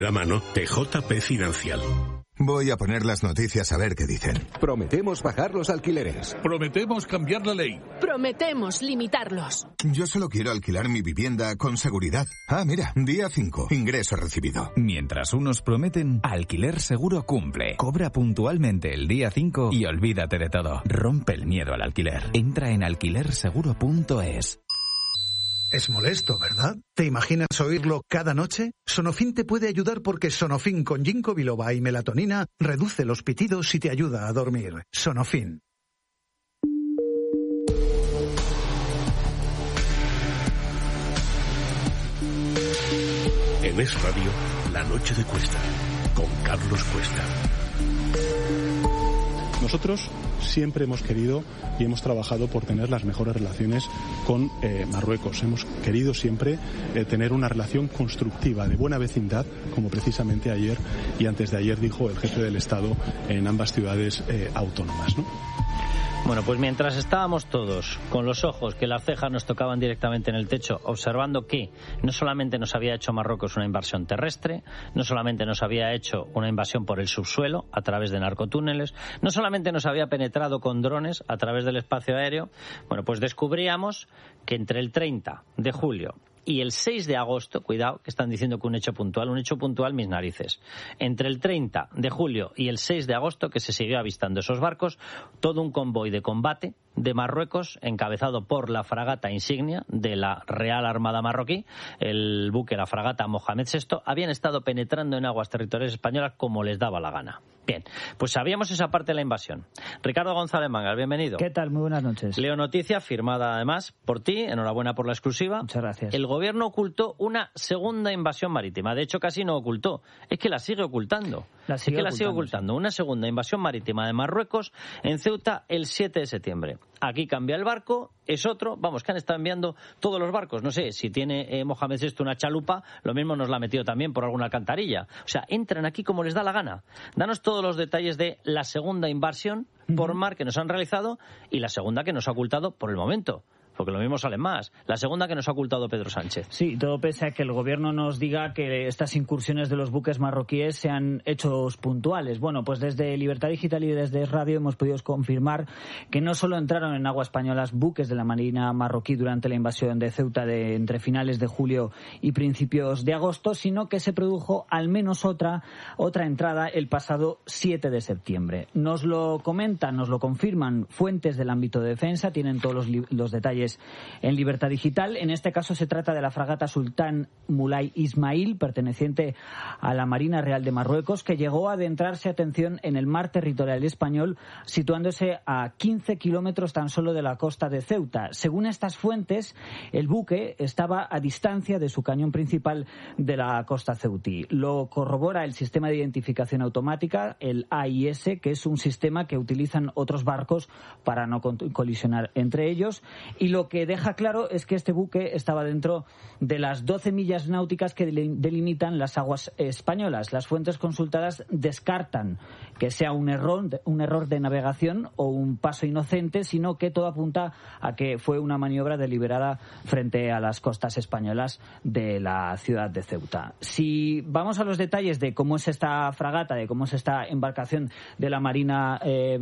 La mano de JP Financial. Voy a poner las noticias a ver qué dicen. Prometemos bajar los alquileres. Prometemos cambiar la ley. Prometemos limitarlos. Yo solo quiero alquilar mi vivienda con seguridad. Ah, mira, día 5, ingreso recibido. Mientras unos prometen, Alquiler Seguro cumple. Cobra puntualmente el día 5 y olvídate de todo. Rompe el miedo al alquiler. Entra en alquilerseguro.es. Es molesto, ¿verdad? ¿Te imaginas oírlo cada noche? Sonofin te puede ayudar porque Sonofin con ginkgo biloba y melatonina reduce los pitidos y te ayuda a dormir. Sonofin. En Es Radio, La Noche de Cuesta, con Carlos Cuesta. Nosotros siempre hemos querido y hemos trabajado por tener las mejores relaciones con Marruecos. Hemos querido siempre tener una relación constructiva, de buena vecindad, como precisamente ayer y antes de ayer dijo el jefe del Estado en ambas ciudades autónomas, ¿no? Bueno, pues mientras estábamos todos con los ojos que las cejas nos tocaban directamente en el techo, observando que no solamente nos había hecho Marruecos una invasión terrestre, no solamente nos había hecho una invasión por el subsuelo a través de narcotúneles, no solamente nos había penetrado con drones a través del espacio aéreo, bueno, pues descubríamos que entre el 30 de julio y el 6 de agosto, cuidado, que están diciendo que un hecho puntual, mis narices. Entre el 30 de julio y el 6 de agosto, que se siguió avistando esos barcos, todo un convoy de combate de Marruecos, encabezado por la fragata insignia de la Real Armada marroquí, el buque, la fragata Mohamed VI, habían estado penetrando en aguas territoriales españolas como les daba la gana. Bien, pues sabíamos esa parte de la invasión. Ricardo González Mangas, bienvenido. ¿Qué tal? Muy buenas noches. Leo noticia, firmada además por ti, enhorabuena por la exclusiva. Muchas gracias. El gobierno ocultó una segunda invasión marítima. De hecho, casi no ocultó. Es que la sigue ocultando. La sigue ocultando. Una segunda invasión marítima de Marruecos en Ceuta el 7 de septiembre. Aquí cambia el barco, es otro. Vamos, que han estado enviando todos los barcos. No sé, si tiene Mohamed VI una chalupa, lo mismo nos la ha metido también por alguna alcantarilla. O sea, entran aquí como les da la gana. Danos todos los detalles de la segunda invasión por mar que nos han realizado y la segunda que nos ha ocultado por el momento. Porque lo mismo sale más. La segunda que nos ha ocultado Pedro Sánchez. Sí, todo pese a que el gobierno nos diga que estas incursiones de los buques marroquíes sean hechos puntuales. Bueno, pues desde Libertad Digital y desde Radio hemos podido confirmar que no solo entraron en agua españolas buques de la Marina marroquí durante la invasión de Ceuta entre finales de julio y principios de agosto, sino que se produjo al menos otra entrada el pasado 7 de septiembre. Nos lo comentan, nos lo confirman fuentes del ámbito de defensa, tienen todos los detalles en Libertad Digital. En este caso se trata de la fragata Sultán Moulay Ismail, perteneciente a la Marina Real de Marruecos, que llegó a adentrarse, atención, en el mar territorial español, situándose a 15 kilómetros tan solo de la costa de Ceuta. Según estas fuentes, el buque estaba a distancia de su cañón principal de la costa ceutí. Lo corrobora el sistema de identificación automática, el AIS, que es un sistema que utilizan otros barcos para no colisionar entre ellos. Y lo que deja claro es que este buque estaba dentro de las 12 millas náuticas que delimitan las aguas españolas. Las fuentes consultadas descartan que sea un error de navegación o un paso inocente, sino que todo apunta a que fue una maniobra deliberada frente a las costas españolas de la ciudad de Ceuta. Si vamos a los detalles de cómo es esta fragata, de cómo es esta embarcación de la Marina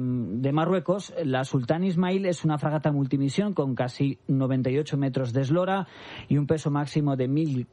de Marruecos, la Sultán Ismail es una fragata multimisión con casi 98 metros de eslora y un peso máximo de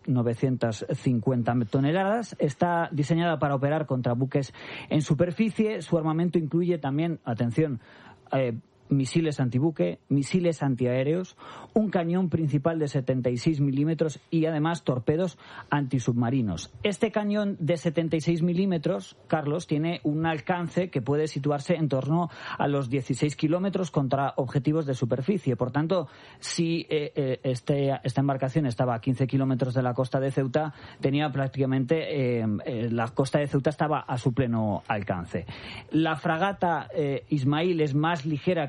1.950 toneladas. Está diseñada para operar contra buques en superficie. Su armamento incluye también, atención, misiles antibuque, misiles antiaéreos, un cañón principal de 76 milímetros y además torpedos antisubmarinos. Este cañón de 76 milímetros, Carlos, tiene un alcance que puede situarse en torno a los 16 kilómetros contra objetivos de superficie. Por tanto, si esta embarcación estaba a 15 kilómetros de la costa de Ceuta, tenía prácticamente la costa de Ceuta estaba a su pleno alcance. La fragata Ismail es más ligera que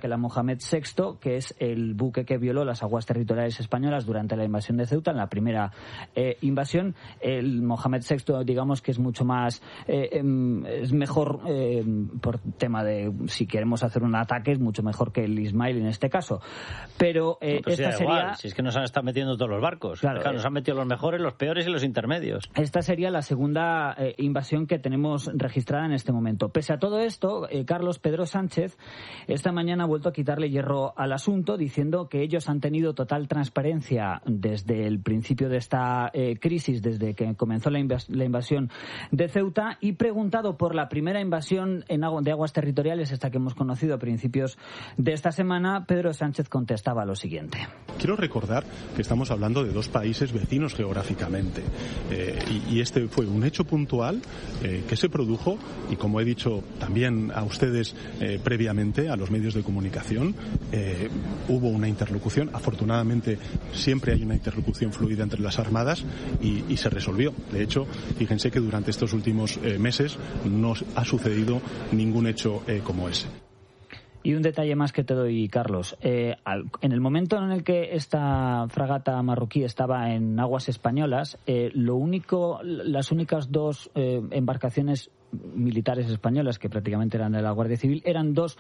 que la Mohamed VI, que es el buque que violó las aguas territoriales españolas durante la invasión de Ceuta, en la primera invasión. El Mohamed VI, digamos que es mucho más, es mejor por tema de si queremos hacer un ataque, es mucho mejor que el Ismail en este caso. Pero esta sería igual, si es que nos han estado metiendo todos los barcos. Claro, nos han metido los mejores, los peores y los intermedios. Esta sería la segunda invasión que tenemos registrada en este momento. Pese a todo esto, Carlos, Pedro Sánchez esta mañana ha vuelto a quitarle hierro al asunto, diciendo que ellos han tenido total transparencia desde el principio de esta crisis, desde que comenzó la invasión de Ceuta, y preguntado por la primera invasión de aguas territoriales, esta que hemos conocido a principios de esta semana, Pedro Sánchez contestaba lo siguiente. Quiero recordar que estamos hablando de dos países vecinos geográficamente y este fue un hecho puntual que se produjo, y como he dicho también a ustedes previamente, a los medios de comunicación, hubo una interlocución. Afortunadamente siempre hay una interlocución fluida entre las armadas y se resolvió. De hecho, fíjense que durante estos últimos meses no ha sucedido ningún hecho como ese. Y un detalle más que te doy, Carlos. En el momento en el que esta fragata marroquí estaba en aguas españolas, las únicas dos embarcaciones militares españolas, que prácticamente eran de la Guardia Civil, eran dos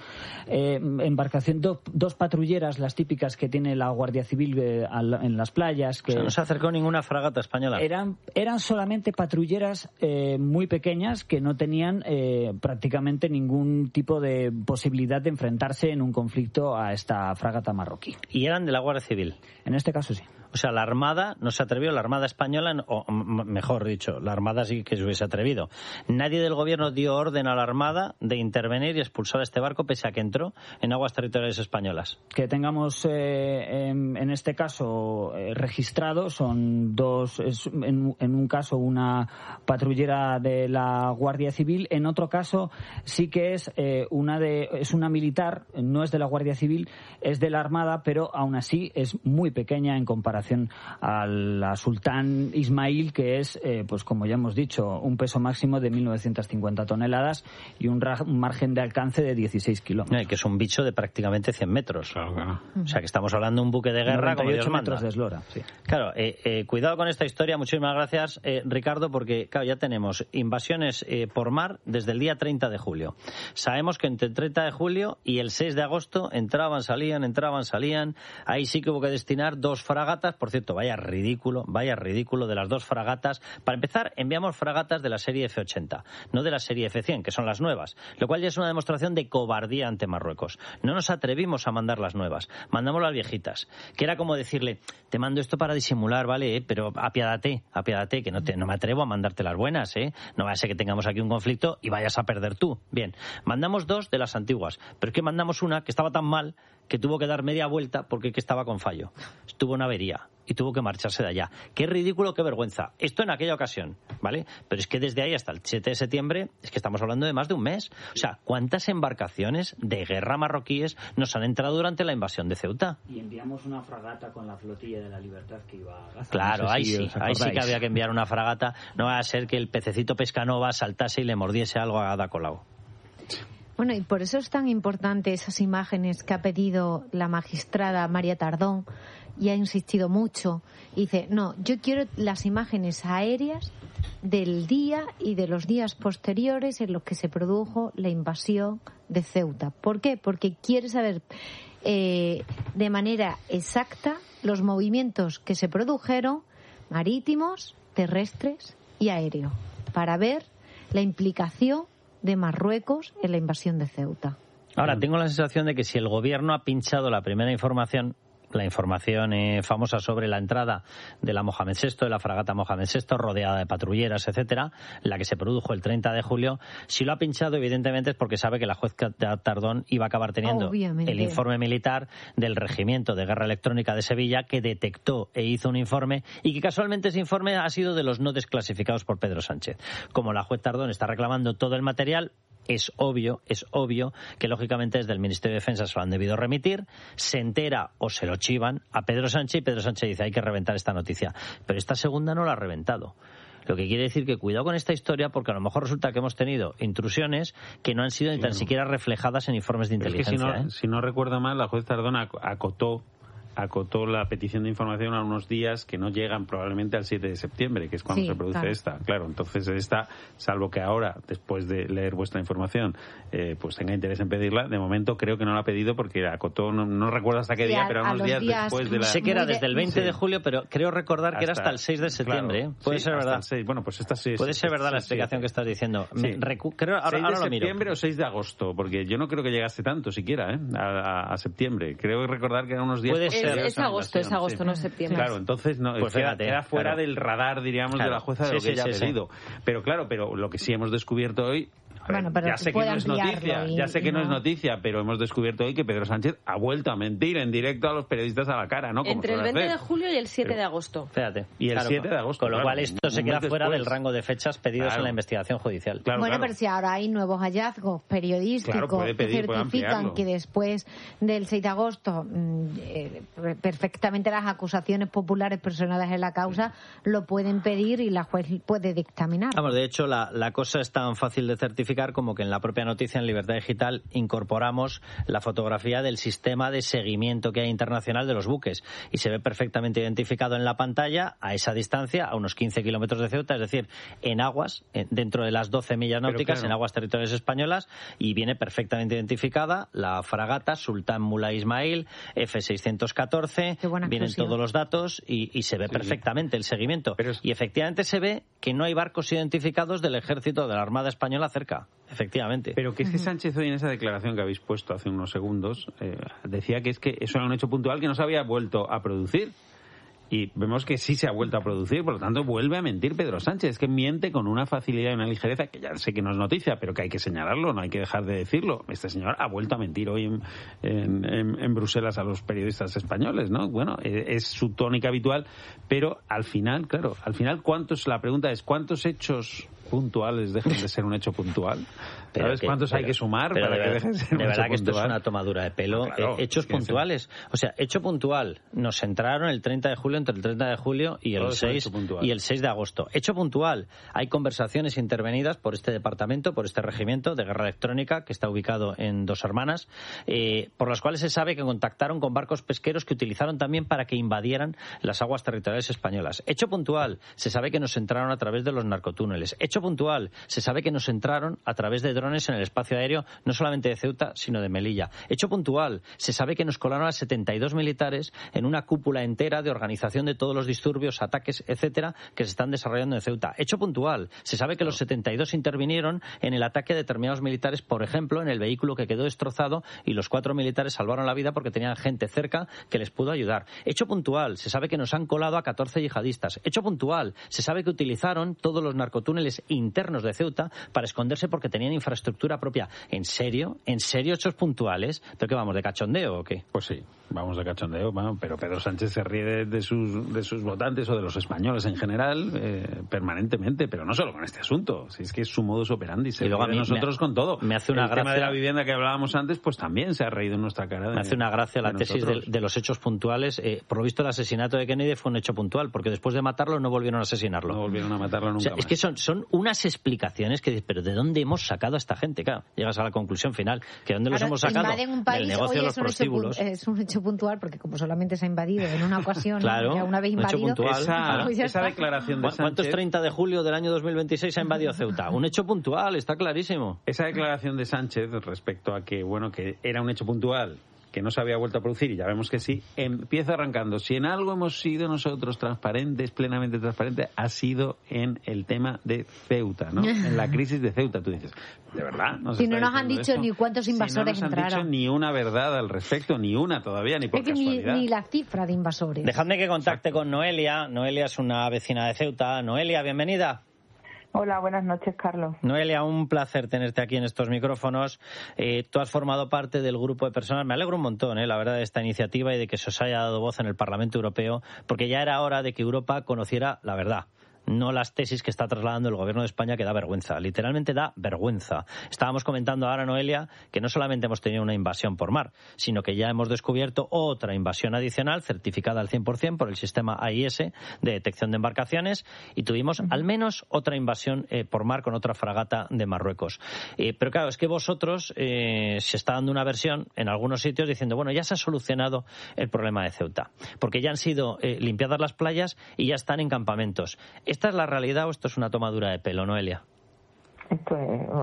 patrulleras, las típicas que tiene la Guardia Civil en las playas. Que o sea, no se acercó ninguna fragata española. Eran solamente patrulleras muy pequeñas que no tenían prácticamente ningún tipo de posibilidad de enfrentarse en un conflicto a esta fragata marroquí. ¿Y eran de la Guardia Civil? En este caso sí. O sea, la Armada no se atrevió, la Armada española, o mejor dicho, la Armada sí que se hubiese atrevido. Nadie del gobierno dio orden a la Armada de intervenir y expulsar a este barco pese a que entró en aguas territoriales españolas. Que tengamos en este caso registrado son dos, en un caso una patrullera de la Guardia Civil, en otro caso sí que es una militar, no es de la Guardia Civil, es de la Armada, pero aún así es muy pequeña en comparación a la Sultán Ismail, que es, pues como ya hemos dicho, un peso máximo de 1.950 toneladas y un margen de alcance de 16 kilómetros. Que es un bicho de prácticamente 100 metros. Claro. O sea, que estamos hablando de un buque de guerra como Dios manda. 98 metros de eslora, sí. Claro, cuidado con esta historia. Muchísimas gracias, Ricardo, porque claro, ya tenemos invasiones por mar desde el día 30 de julio. Sabemos que entre el 30 de julio y el 6 de agosto entraban, salían. Ahí sí que hubo que destinar 2 fragatas. Por cierto, vaya ridículo de las 2 fragatas. Para empezar, enviamos fragatas de la serie F-80, no de la serie F-100, que son las nuevas, lo cual ya es una demostración de cobardía ante Marruecos. No nos atrevimos a mandar las nuevas, mandamos las viejitas, que era como decirle, te mando esto para disimular, ¿vale? Pero apiádate, que no me atrevo a mandarte las buenas, ¿eh? No vaya a ser que tengamos aquí un conflicto y vayas a perder tú. Bien, mandamos 2 de las antiguas, pero es que mandamos una que estaba tan mal que tuvo que dar media vuelta porque estaba con fallo. Estuvo en avería y tuvo que marcharse de allá. Qué ridículo, qué vergüenza. Esto en aquella ocasión, ¿vale? Pero es que desde ahí hasta el 7 de septiembre es que estamos hablando de más de un mes. O sea, ¿cuántas embarcaciones de guerra marroquíes nos han entrado durante la invasión de Ceuta? Y enviamos una fragata con la flotilla de la Libertad que iba a Gaza. Claro, no sé ahí sí que había que enviar una fragata. No va a ser que el pececito Pescanova saltase y le mordiese algo a Ada Colau. Bueno, y por eso es tan importante esas imágenes que ha pedido la magistrada María Tardón y ha insistido mucho. Y dice, no, yo quiero las imágenes aéreas del día y de los días posteriores en los que se produjo la invasión de Ceuta. ¿Por qué? Porque quiere saber de manera exacta los movimientos que se produjeron marítimos, terrestres y aéreos, para ver la implicación de Marruecos en la invasión de Ceuta. Ahora, tengo la sensación de que si el gobierno ha pinchado la primera información, la información famosa sobre la entrada de la Mohamed VI, de la fragata Mohamed VI, rodeada de patrulleras, etcétera, la que se produjo el 30 de julio, si lo ha pinchado, evidentemente es porque sabe que la juez Tardón iba a acabar teniendo el informe militar del Regimiento de Guerra Electrónica de Sevilla, que detectó e hizo un informe, y que casualmente ese informe ha sido de los no desclasificados por Pedro Sánchez. Como la juez Tardón está reclamando todo el material, es obvio que lógicamente desde el Ministerio de Defensa se lo han debido remitir, se entera o se lo chivan a Pedro Sánchez y Pedro Sánchez dice hay que reventar esta noticia. Pero esta segunda no la ha reventado. Lo que quiere decir que cuidado con esta historia, porque a lo mejor resulta que hemos tenido intrusiones que no han sido ni tan siquiera reflejadas en informes de inteligencia. Es que si no recuerdo mal, la juez Tardón acotó la petición de información a unos días que no llegan probablemente al 7 de septiembre, que es cuando se produce esta. Claro, entonces esta, salvo que ahora, después de leer vuestra información, pues tenga interés en pedirla, de momento creo que no la ha pedido porque acotó, no recuerdo hasta qué día, pero unos días después de la... Sé que era desde el 20 de julio, pero creo recordar que era hasta el 6 de septiembre. Claro, puede ser verdad. Bueno, pues esta sí. Puede ser verdad la explicación que estás diciendo. Creo, ahora 6 de lo miro. septiembre o 6 de agosto, porque yo no creo que llegase tanto siquiera, a septiembre. Creo recordar que eran unos días... Puede ser. Es agosto, no septiembre. Claro, entonces no, pues era fuera del radar, diríamos, de la jueza de lo que ella ha pedido. Pero claro, lo que sí hemos descubierto hoy... Pero ya sé que no es noticia, pero hemos descubierto hoy que Pedro Sánchez ha vuelto a mentir en directo a los periodistas a la cara, ¿no? Como entre el 20 de julio y el 7 de agosto. Fíjate. Y el 7 de agosto. Con lo cual esto se queda fuera del rango de fechas pedidos en la investigación judicial. Pero si ahora hay nuevos hallazgos periodísticos que certifican que después del 6 de agosto perfectamente las acusaciones populares personadas en la causa lo pueden pedir y la juez puede dictaminar. Vamos, de hecho, la cosa es tan fácil de certificar como que en la propia noticia en Libertad Digital incorporamos la fotografía del sistema de seguimiento que hay internacional de los buques y se ve perfectamente identificado en la pantalla a esa distancia, a unos 15 kilómetros de Ceuta, es decir, en aguas, dentro de las 12 millas náuticas, en aguas territoriales españolas, y viene perfectamente identificada la fragata Sultán Mullah Ismail, F-614, vienen todos los datos y se ve perfectamente el seguimiento. Y efectivamente se ve que no hay barcos identificados del ejército de la Armada Española cerca. Efectivamente. Pero que es que Sánchez hoy en esa declaración que habéis puesto hace unos segundos decía que es que eso era un hecho puntual que no se había vuelto a producir. Y vemos que sí se ha vuelto a producir, por lo tanto vuelve a mentir Pedro Sánchez. Es que miente con una facilidad y una ligereza que ya sé que no es noticia, pero que hay que señalarlo, no hay que dejar de decirlo. Este señor ha vuelto a mentir hoy en Bruselas a los periodistas españoles, ¿no? Bueno, es su tónica habitual, pero al final, la pregunta es ¿cuántos hechos puntuales dejan de ser un hecho puntual? ¿Sabes cuántos hay que sumar para que dejen de ser un hecho puntual? De verdad que esto es una tomadura de pelo. Hechos puntuales. O sea, hecho puntual. Nos entraron el 30 de julio, entre el 30 de julio y el 6 de agosto. Hecho puntual. Hay conversaciones intervenidas por este departamento, por este regimiento de guerra electrónica que está ubicado en Dos Hermanas, por las cuales se sabe que contactaron con barcos pesqueros que utilizaron también para que invadieran las aguas territoriales españolas. Hecho puntual. Se sabe que nos entraron a través de los narcotúneles. Hecho puntual. Se sabe que nos entraron a través de drones en el espacio aéreo, no solamente de Ceuta, sino de Melilla. Hecho puntual. Se sabe que nos colaron a 72 militares en una cúpula entera de organización de todos los disturbios, ataques, etcétera, que se están desarrollando en Ceuta. Hecho puntual. Se sabe que los 72 intervinieron en el ataque a determinados militares, por ejemplo, en el vehículo que quedó destrozado, y los 4 militares salvaron la vida porque tenían gente cerca que les pudo ayudar. Hecho puntual. Se sabe que nos han colado a 14 yihadistas. Hecho puntual. Se sabe que utilizaron todos los narcotúneles internos de Ceuta para esconderse porque tenían infraestructura propia. ¿En serio? ¿En serio hechos puntuales? ¿Pero qué vamos, de cachondeo o qué? Pues sí, vamos de cachondeo, pero Pedro Sánchez se ríe de sus votantes o de los españoles en general permanentemente, pero no solo con este asunto. Si es que es su modus operandi, se ríe de nosotros con todo. Me hace una el gracia. tema de la vivienda que hablábamos antes, pues también se ha reído en nuestra cara. Me hace una gracia la tesis de los hechos puntuales. Por lo visto, el asesinato de Kennedy fue un hecho puntual, porque después de matarlo no volvieron a asesinarlo. No volvieron a matarlo nunca más. Es que son unas explicaciones que dices, pero ¿de dónde hemos sacado a esta gente? Claro, llegas a la conclusión final, que ¿dónde los hemos sacado? Un país, del negocio de los prostíbulos. Es un hecho puntual, porque como solamente se ha invadido en una ocasión, claro, ya una vez invadido, esa declaración de Sánchez... ¿Cuántos 30 de julio del año 2026 ha invadido Ceuta? Un hecho puntual, está clarísimo. Esa declaración de Sánchez respecto a que era un hecho puntual, que no se había vuelto a producir, y ya vemos que sí, empieza arrancando. Si en algo hemos sido nosotros transparentes, plenamente transparentes, ha sido en el tema de Ceuta, ¿no? En la crisis de Ceuta. Tú dices, ¿de verdad? Si no nos han dicho ni cuántos invasores entraron. No nos han dicho ni una verdad al respecto, ni una todavía, ni por casualidad. Ni la cifra de invasores. Dejadme que contacte con Noelia. Noelia es una vecina de Ceuta. Noelia, bienvenida. Hola, buenas noches, Carlos. Noelia, un placer tenerte aquí en estos micrófonos. Tú has formado parte del grupo de personas, me alegro un montón, la verdad, de esta iniciativa y de que se os haya dado voz en el Parlamento Europeo, porque ya era hora de que Europa conociera la verdad no las tesis que está trasladando el Gobierno de España, que da vergüenza, literalmente da vergüenza. Estábamos comentando ahora, Noelia, que no solamente hemos tenido una invasión por mar, sino que ya hemos descubierto otra invasión adicional, certificada al 100% por el sistema AIS de detección de embarcaciones, y tuvimos al menos otra invasión por mar con otra fragata de Marruecos. Pero claro, es que vosotros se está dando una versión en algunos sitios diciendo, bueno, ya se ha solucionado el problema de Ceuta, porque ya han sido limpiadas las playas y ya están en campamentos. ¿Esta es la realidad o esto es una tomadura de pelo, Noelia? Esto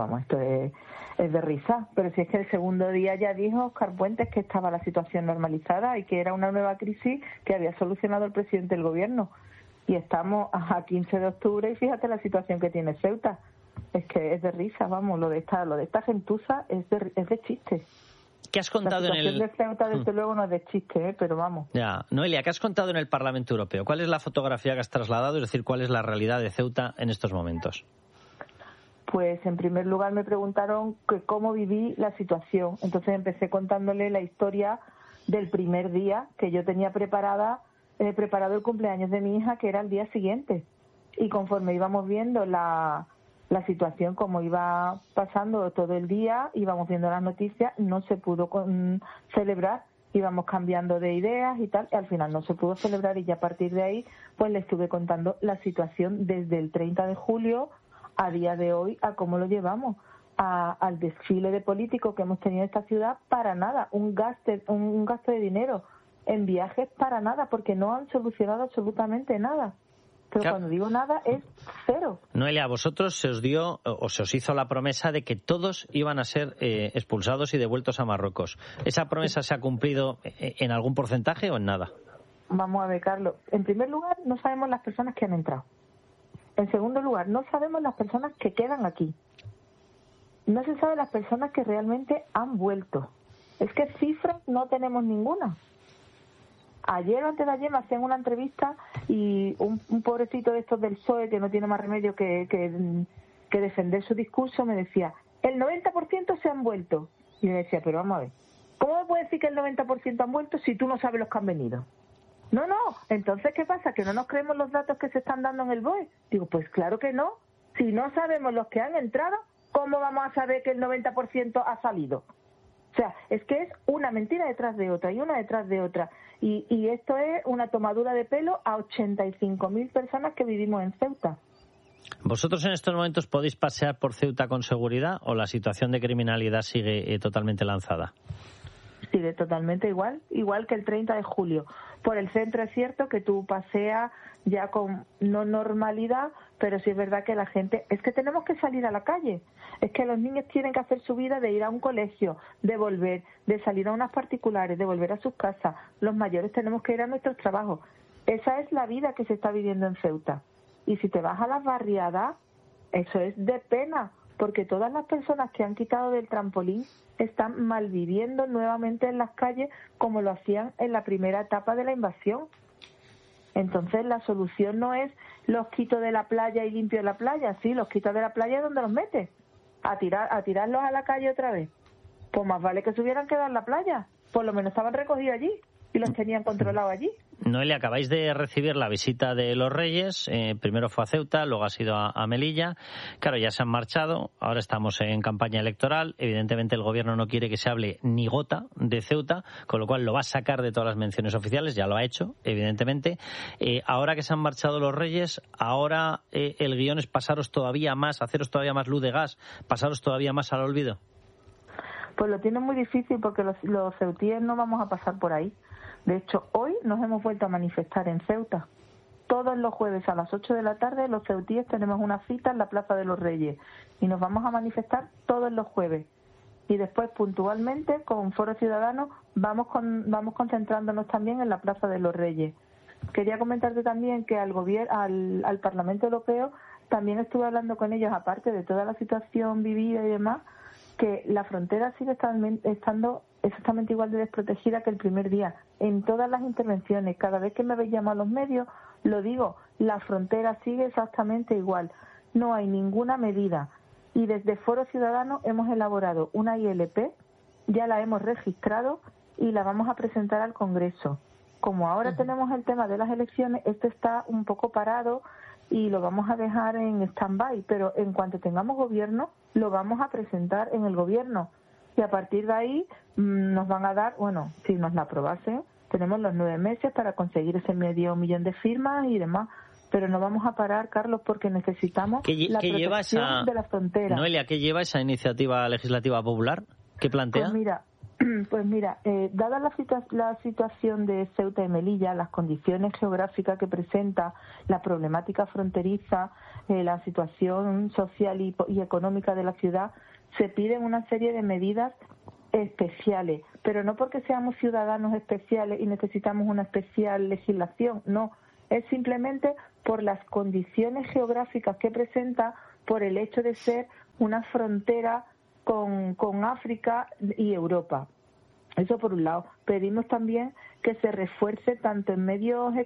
es de risa, pero si es que el segundo día ya dijo Óscar Puentes que estaba la situación normalizada y que era una nueva crisis que había solucionado el presidente del gobierno. Y estamos a 15 de octubre y fíjate la situación que tiene Ceuta. Es que es de risa, vamos, lo de esta gentuza es de chiste. ¿Qué has contado la situación de Ceuta, desde luego, no es de chiste, pero vamos. Ya, Noelia, ¿qué has contado en el Parlamento Europeo? ¿Cuál es la fotografía que has trasladado? Es decir, ¿cuál es la realidad de Ceuta en estos momentos? Pues en primer lugar me preguntaron que cómo viví la situación. Entonces empecé contándole la historia del primer día que yo tenía preparado el cumpleaños de mi hija, que era el día siguiente. Y conforme íbamos viendo la situación, como iba pasando todo el día, íbamos viendo las noticias, no se pudo celebrar, íbamos cambiando de ideas y tal, y al final no se pudo celebrar, y ya a partir de ahí pues le estuve contando la situación desde el 30 de julio a día de hoy, a cómo lo llevamos, al desfile de políticos que hemos tenido en esta ciudad, para nada, un gasto de dinero en viajes para nada, porque no han solucionado absolutamente nada. Pero claro, cuando digo nada es cero. Noelia, a vosotros se os dio o se os hizo la promesa de que todos iban a ser expulsados y devueltos a Marruecos. ¿Esa promesa se ha cumplido en algún porcentaje o en nada? Vamos a ver, Carlos. En primer lugar, no sabemos las personas que han entrado. En segundo lugar, no sabemos las personas que quedan aquí. No se sabe las personas que realmente han vuelto. Es que cifras no tenemos ninguna. Ayer o antes de ayer me hacían una entrevista y un pobrecito de estos del PSOE, que no tiene más remedio que defender su discurso, me decía, el 90% se han vuelto. Y me decía, pero vamos a ver, ¿cómo me puedes decir que el 90% han vuelto si tú no sabes los que han venido? No, entonces ¿qué pasa? ¿Que no nos creemos los datos que se están dando en el BOE? Digo, pues claro que no. Si no sabemos los que han entrado, ¿cómo vamos a saber que el 90% ha salido? O sea, es que es una mentira detrás de otra y una detrás de otra. Y esto es una tomadura de pelo a 85.000 personas que vivimos en Ceuta. ¿Vosotros en estos momentos podéis pasear por Ceuta con seguridad o la situación de criminalidad sigue totalmente lanzada? Sigue totalmente igual que el 30 de julio. Por el centro es cierto que tú paseas ya con no normalidad, pero sí es verdad que la gente... Es que tenemos que salir a la calle. Es que los niños tienen que hacer su vida de ir a un colegio, de volver, de salir a unas particulares, de volver a sus casas. Los mayores tenemos que ir a nuestros trabajos. Esa es la vida que se está viviendo en Ceuta. Y si te vas a las barriadas, eso es de pena, porque todas las personas que han quitado del trampolín están malviviendo nuevamente en las calles como lo hacían en la primera etapa de la invasión. Entonces la solución no es los quito de la playa y limpio la playa. Sí, los quito de la playa, ¿dónde los metes? A tirarlos a la calle otra vez. Pues más vale que se hubieran quedado en la playa. Por lo menos estaban recogidos allí y los tenían controlados allí. Noelia, acabáis de recibir la visita de los Reyes. Primero fue a Ceuta, luego ha sido a Melilla. Claro, ya se han marchado. Ahora estamos en campaña electoral. Evidentemente el gobierno no quiere que se hable ni gota de Ceuta, con lo cual lo va a sacar de todas las menciones oficiales. Ya lo ha hecho, evidentemente. Ahora que se han marchado los Reyes, ahora el guión es pasaros todavía más, haceros todavía más luz de gas, pasaros todavía más al olvido. Pues lo tienen muy difícil porque los ceutíes no vamos a pasar por ahí. De hecho, hoy nos hemos vuelto a manifestar en Ceuta. Todos los jueves a las 8 de la tarde los ceutíes tenemos una cita en la Plaza de los Reyes y nos vamos a manifestar todos los jueves. Y después, puntualmente, con Foro Ciudadano, vamos concentrándonos también en la Plaza de los Reyes. Quería comentarte también que al Parlamento Europeo también estuve hablando con ellos, aparte de toda la situación vivida y demás, que la frontera sigue estando exactamente igual de desprotegida que el primer día. En todas las intervenciones, cada vez que me habéis llamado a los medios, lo digo, la frontera sigue exactamente igual. No hay ninguna medida. Y desde Foro Ciudadano hemos elaborado una ILP, ya la hemos registrado y la vamos a presentar al Congreso. Como ahora tenemos el tema de las elecciones, esto está un poco parado y lo vamos a dejar en stand-by, pero en cuanto tengamos gobierno, lo vamos a presentar en el gobierno. Y a partir de ahí nos van a dar, bueno, si nos la aprobasen, tenemos los 9 meses para conseguir ese 500.000 de firmas y demás. Pero no vamos a parar, Carlos, porque necesitamos la protección de la frontera. Noelia, ¿qué lleva esa iniciativa legislativa popular? ¿Qué plantea? Pues mira, dada la situación de Ceuta y Melilla, las condiciones geográficas que presenta, la problemática fronteriza, la situación social y económica de la ciudad, se piden una serie de medidas especiales, pero no porque seamos ciudadanos especiales y necesitamos una especial legislación, no, es simplemente por las condiciones geográficas que presenta, por el hecho de ser una frontera con África y Europa. Eso por un lado. Pedimos también que se refuerce tanto en medios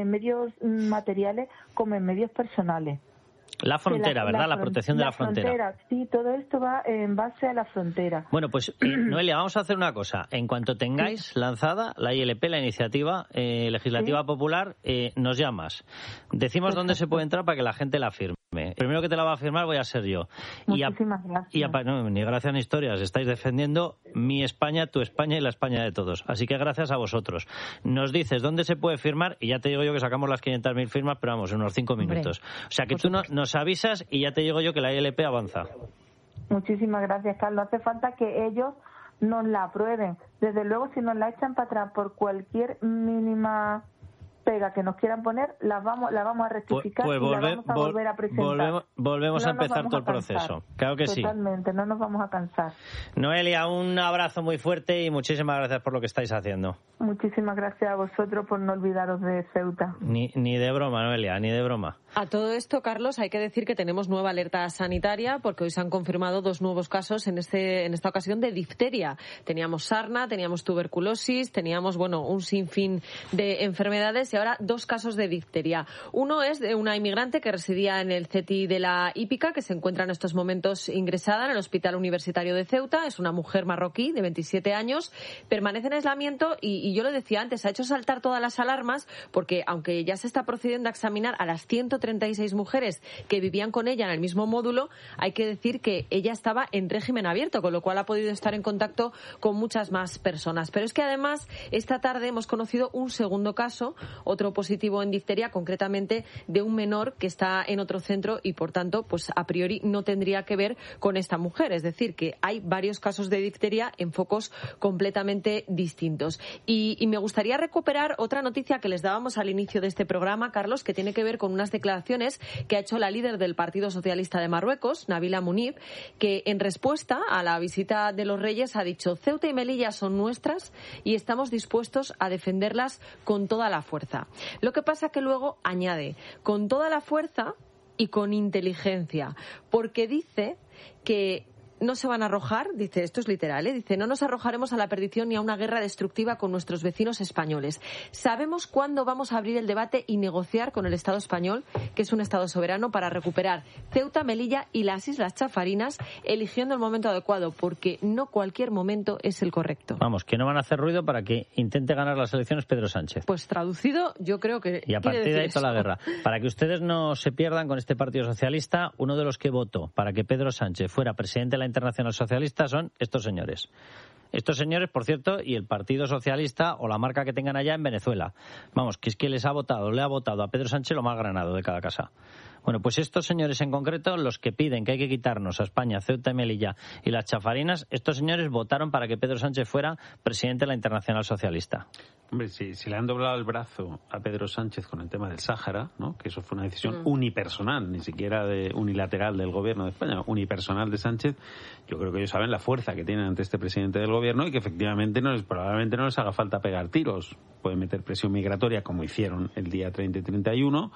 materiales como en medios personales. La frontera, ¿verdad? La protección de la frontera. Sí, todo esto va en base a la frontera. Bueno, pues Noelia, vamos a hacer una cosa. En cuanto tengáis lanzada la ILP, la iniciativa legislativa popular, nos llamas. Decimos dónde se puede entrar para que la gente la firme. El primero que te la va a firmar voy a ser yo. Muchísimas gracias. No, ni gracias ni historias. Estáis defendiendo mi España, tu España y la España de todos. Así que gracias a vosotros. Nos dices dónde se puede firmar y ya te digo yo que sacamos las 500.000 firmas, pero vamos, en unos 5 minutos. O sea que tú nos avisas y ya te digo yo que la ILP avanza. Muchísimas gracias, Carlos. Hace falta que ellos nos la aprueben. Desde luego, si nos la echan para atrás por cualquier mínima pega que nos quieran poner, la vamos a rectificar y la vamos a volver a presentar. Volvemos a empezar todo el proceso. Claro que sí. Totalmente, no nos vamos a cansar. Noelia, un abrazo muy fuerte y muchísimas gracias por lo que estáis haciendo. Muchísimas gracias a vosotros por no olvidaros de Ceuta. Ni de broma, Noelia, ni de broma. A todo esto, Carlos, hay que decir que tenemos nueva alerta sanitaria porque hoy se han confirmado 2 nuevos casos en esta ocasión de difteria. Teníamos sarna, teníamos tuberculosis, teníamos, un sinfín de enfermedades y ahora 2 casos de difteria. Uno es de una inmigrante que residía en el CETI de la Hípica, que se encuentra en estos momentos ingresada en el Hospital Universitario de Ceuta. Es una mujer marroquí de 27 años, permanece en aislamiento y yo lo decía antes, ha hecho saltar todas las alarmas porque aunque ya se está procediendo a examinar a las 136 mujeres que vivían con ella en el mismo módulo, hay que decir que ella estaba en régimen abierto, con lo cual ha podido estar en contacto con muchas más personas. Pero es que además esta tarde hemos conocido un segundo caso, otro positivo en difteria, concretamente de un menor que está en otro centro y por tanto, pues a priori no tendría que ver con esta mujer. Es decir, que hay varios casos de difteria en focos completamente distintos. Y me gustaría recuperar otra noticia que les dábamos al inicio de este programa, Carlos, que tiene que ver con unas declaraciones que ha hecho la líder del Partido Socialista de Marruecos, Nabila Munib, que en respuesta a la visita de los Reyes ha dicho: Ceuta y Melilla son nuestras y estamos dispuestos a defenderlas con toda la fuerza. Lo que pasa que luego añade, con toda la fuerza y con inteligencia, porque dice que no se van a arrojar, dice, esto es literal, dice, no nos arrojaremos a la perdición ni a una guerra destructiva con nuestros vecinos españoles. Sabemos cuándo vamos a abrir el debate y negociar con el Estado español, que es un Estado soberano, para recuperar Ceuta, Melilla y las Islas Chafarinas, eligiendo el momento adecuado, porque no cualquier momento es el correcto. Vamos, que no van a hacer ruido para que intente ganar las elecciones Pedro Sánchez. Pues traducido, yo creo que y a partir de ahí toda la guerra. Para que ustedes no se pierdan con este Partido Socialista, uno de los que votó para que Pedro Sánchez fuera presidente de la Internacional Socialista son estos señores. Estos señores, por cierto, y el Partido Socialista o la marca que tengan allá en Venezuela. Vamos, que es que le ha votado a Pedro Sánchez lo más granado de cada casa. Bueno, pues estos señores en concreto, los que piden que hay que quitarnos a España, Ceuta y Melilla y las Chafarinas, estos señores votaron para que Pedro Sánchez fuera presidente de la Internacional Socialista. Hombre, si le han doblado el brazo a Pedro Sánchez con el tema del Sáhara, ¿no? Que eso fue una decisión unipersonal, ni siquiera unilateral del gobierno de España, unipersonal de Sánchez, yo creo que ellos saben la fuerza que tienen ante este presidente del gobierno y que efectivamente probablemente no les haga falta pegar tiros. Pueden meter presión migratoria como hicieron el día 30 y 31,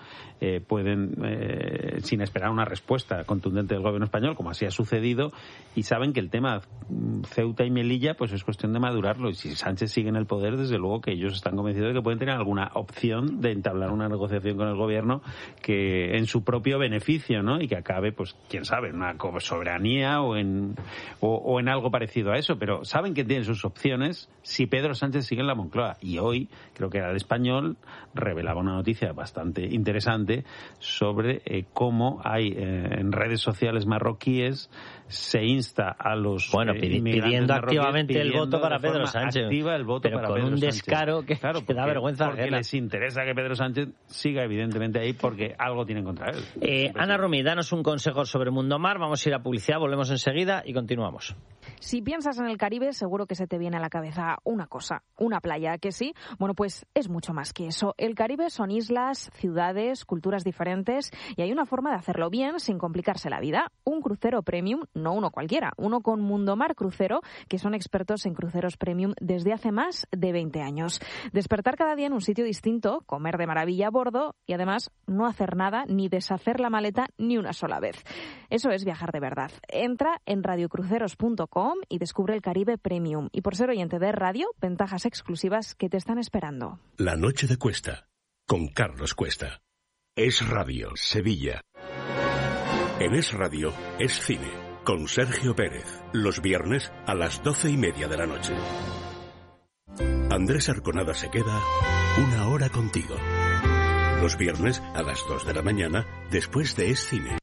pueden sin esperar una respuesta contundente del gobierno español, como así ha sucedido, y saben que el tema Ceuta y Melilla pues es cuestión de madurarlo, y si Sánchez sigue en el poder, desde luego que ellos están convencidos de que pueden tener alguna opción de entablar una negociación con el gobierno que en su propio beneficio, ¿no? Y que acabe, pues, quién sabe, en una soberanía o en algo parecido a eso, pero saben que tienen sus opciones si Pedro Sánchez sigue en la Moncloa. Y hoy, creo que era El Español, revelaba una noticia bastante interesante sobre cómo hay en redes sociales marroquíes se insta a los pidiendo activamente el voto para Pedro Sánchez, el voto pero para con Pedro un Sánchez. descaro que da vergüenza porque ajena. les interesa que Pedro Sánchez siga evidentemente ahí porque algo tienen contra él. Ana Romy, danos un consejo sobre Mundo Mar. Vamos a ir a publicidad, volvemos enseguida y continuamos. Si piensas en el Caribe, seguro que se te viene a la cabeza una cosa, una playa, ¿que sí? Bueno, pues es mucho más que eso. El Caribe son islas, ciudades, culturas diferentes y hay una forma de hacerlo bien sin complicarse la vida. Un crucero premium, no uno cualquiera, uno con Mundo Mar Crucero, que son expertos en cruceros premium desde hace más de 20 años. Despertar cada día en un sitio distinto, comer de maravilla a bordo y además no hacer nada ni deshacer la maleta ni una sola vez. Eso es viajar de verdad. Entra en radiocruceros.com y descubre el Caribe Premium. Y por ser oyente de radio, ventajas exclusivas que te están esperando. La noche de Cuesta, con Carlos Cuesta. Es Radio, Sevilla. En Es Radio, es cine, con Sergio Pérez. Los viernes a las 12:30 de la noche. Andrés Arconada se queda una hora contigo. Los viernes a las 2 de la mañana, después de Es Cine.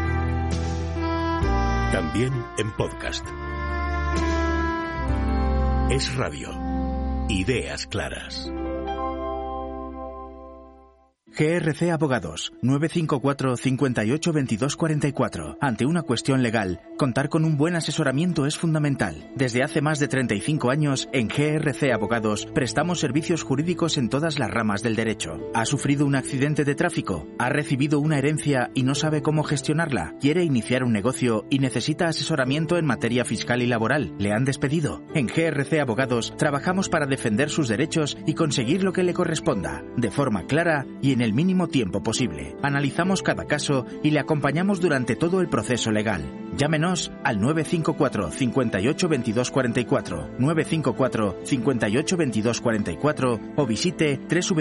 También en podcast. Es Radio. Ideas claras. GRC Abogados, 954 58 22 44. Ante una cuestión legal, contar con un buen asesoramiento es fundamental. Desde hace más de 35 años, en GRC Abogados, prestamos servicios jurídicos en todas las ramas del derecho. ¿Ha sufrido un accidente de tráfico? ¿Ha recibido una herencia y no sabe cómo gestionarla? ¿Quiere iniciar un negocio y necesita asesoramiento en materia fiscal y laboral? ¿Le han despedido? En GRC Abogados, trabajamos para defender sus derechos y conseguir lo que le corresponda, de forma clara y en el mínimo tiempo posible. Analizamos cada caso y le acompañamos durante todo el proceso legal. Llámenos al 954 58 22 44, 954 58 22 44 o visite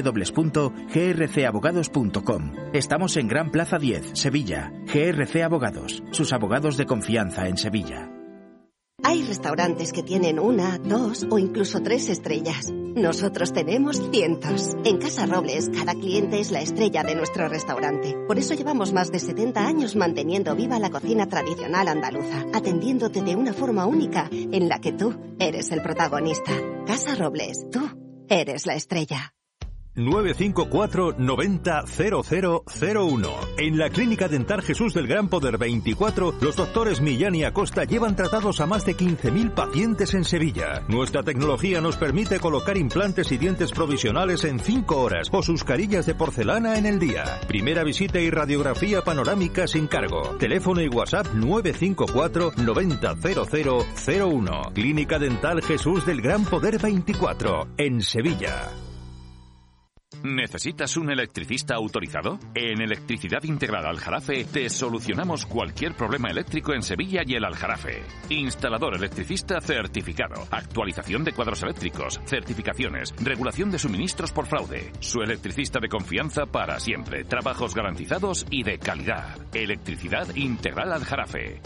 www.grcabogados.com. Estamos en Gran Plaza 10, Sevilla. GRC Abogados, sus abogados de confianza en Sevilla. Hay restaurantes que tienen 1, 2 o incluso 3 estrellas. Nosotros tenemos cientos. En Casa Robles, cada cliente es la estrella de nuestro restaurante. Por eso llevamos más de 70 años manteniendo viva la cocina tradicional andaluza, atendiéndote de una forma única en la que tú eres el protagonista. Casa Robles, tú eres la estrella. 954 90 0001. En la Clínica Dental Jesús del Gran Poder 24, los doctores Millán y Acosta llevan tratados a más de 15.000 pacientes en Sevilla. Nuestra tecnología nos permite colocar implantes y dientes provisionales en 5 horas o sus carillas de porcelana en el día. Primera visita y radiografía panorámica sin cargo. Teléfono y WhatsApp 954 90 0001. Clínica Dental Jesús del Gran Poder 24, en Sevilla. ¿Necesitas un electricista autorizado? En Electricidad Integral Aljarafe te solucionamos cualquier problema eléctrico en Sevilla y el Aljarafe. Instalador electricista certificado, actualización de cuadros eléctricos, certificaciones, regulación de suministros por fraude. Su electricista de confianza para siempre, trabajos garantizados y de calidad. Electricidad Integral Aljarafe.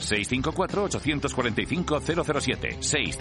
654-845-007.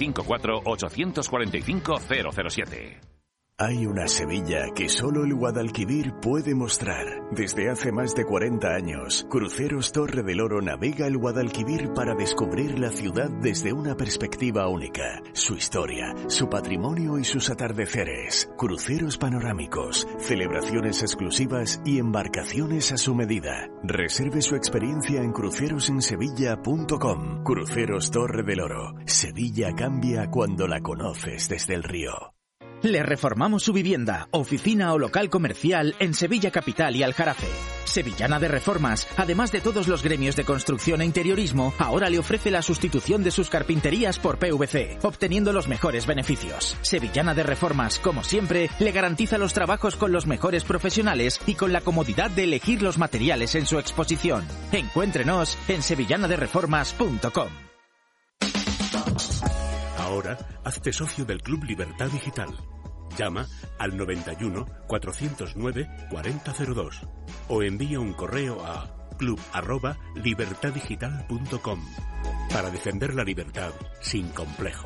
654-845-007. Hay una Sevilla que solo el Guadalquivir puede mostrar. Desde hace más de 40 años, Cruceros Torre del Oro navega el Guadalquivir para descubrir la ciudad desde una perspectiva única. Su historia, su patrimonio y sus atardeceres. Cruceros panorámicos, celebraciones exclusivas y embarcaciones a su medida. Reserve su experiencia en crucerosensevilla.com. Cruceros Torre del Oro. Sevilla cambia cuando la conoces desde el río. Le reformamos su vivienda, oficina o local comercial en Sevilla Capital y Aljarafe. Sevillana de Reformas, además de todos los gremios de construcción e interiorismo, ahora le ofrece la sustitución de sus carpinterías por PVC, obteniendo los mejores beneficios. Sevillana de Reformas, como siempre, le garantiza los trabajos con los mejores profesionales y con la comodidad de elegir los materiales en su exposición. Encuéntrenos en sevillanadereformas.com. Ahora, hazte socio del Club Libertad Digital. Llama al 91 409 4002 o envía un correo a club@libertaddigital.com para defender la libertad sin complejos.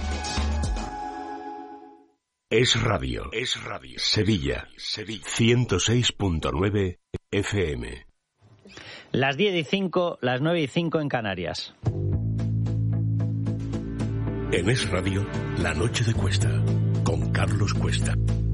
Es Radio. Sevilla. 106.9 FM. Las 10:05, las 9:05 en Canarias. En Es Radio, La Noche de Cuesta, con Carlos Cuesta.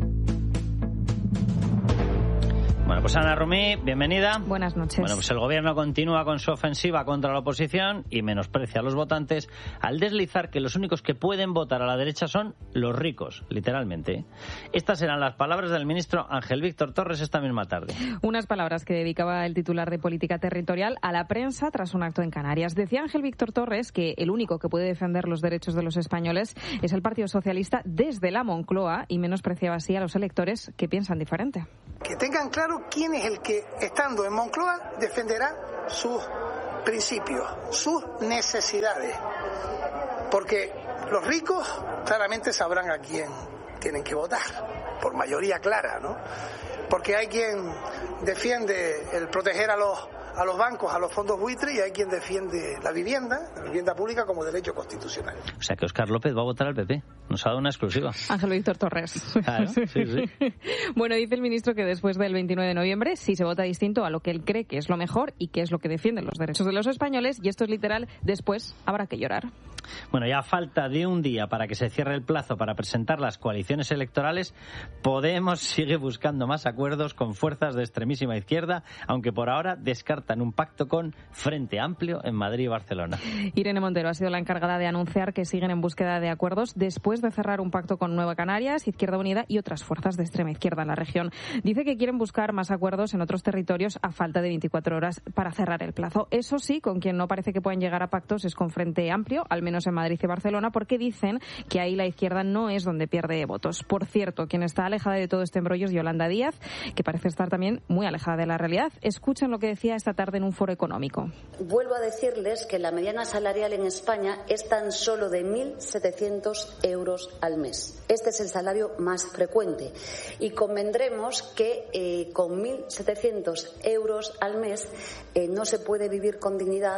Bueno, pues Ana Rumí, bienvenida. Buenas noches. Bueno, pues el gobierno continúa con su ofensiva contra la oposición y menosprecia a los votantes al deslizar que los únicos que pueden votar a la derecha son los ricos, literalmente. Estas eran las palabras del ministro Ángel Víctor Torres esta misma tarde. Unas palabras que dedicaba el titular de Política Territorial a la prensa tras un acto en Canarias. Decía Ángel Víctor Torres que el único que puede defender los derechos de los españoles es el Partido Socialista desde la Moncloa y menospreciaba así a los electores que piensan diferente. Que tengan claro quién es el que, estando en Moncloa, defenderá sus principios, sus necesidades. Porque los ricos claramente sabrán a quién tienen que votar, por mayoría clara, ¿no? Porque hay quien defiende el proteger a los bancos, a los fondos buitres, y hay quien defiende la vivienda pública como derecho constitucional. O sea que Óscar López va a votar al PP. Nos ha dado una exclusiva. Ángel Víctor Torres. Claro, sí. Bueno, dice el ministro que después del 29 de noviembre sí se vota distinto a lo que él cree que es lo mejor y que es lo que defienden los derechos de los españoles, y esto es literal, después habrá que llorar. Bueno, ya a falta de un día para que se cierre el plazo para presentar las coaliciones electorales, Podemos sigue buscando más acuerdos con fuerzas de extremísima izquierda, aunque por ahora descartan un pacto con Frente Amplio en Madrid y Barcelona. Irene Montero ha sido la encargada de anunciar que siguen en búsqueda de acuerdos después de cerrar un pacto con Nueva Canarias, Izquierda Unida y otras fuerzas de extrema izquierda en la región. Dice que quieren buscar más acuerdos en otros territorios a falta de 24 horas para cerrar el plazo. Eso sí, con quien no parece que puedan llegar a pactos es con Frente Amplio, al menos en Madrid y Barcelona, porque dicen que ahí la izquierda no es donde pierde votos. Por cierto, quien está alejada de todo este embrollo es Yolanda Díaz, que parece estar también muy alejada de la realidad. Escuchen lo que decía esta tarde en un foro económico. Vuelvo a decirles que la mediana salarial en España es tan solo de 1.700 euros al mes. Este es el salario más frecuente y convendremos que con 1.700 euros al mes no se puede vivir con dignidad.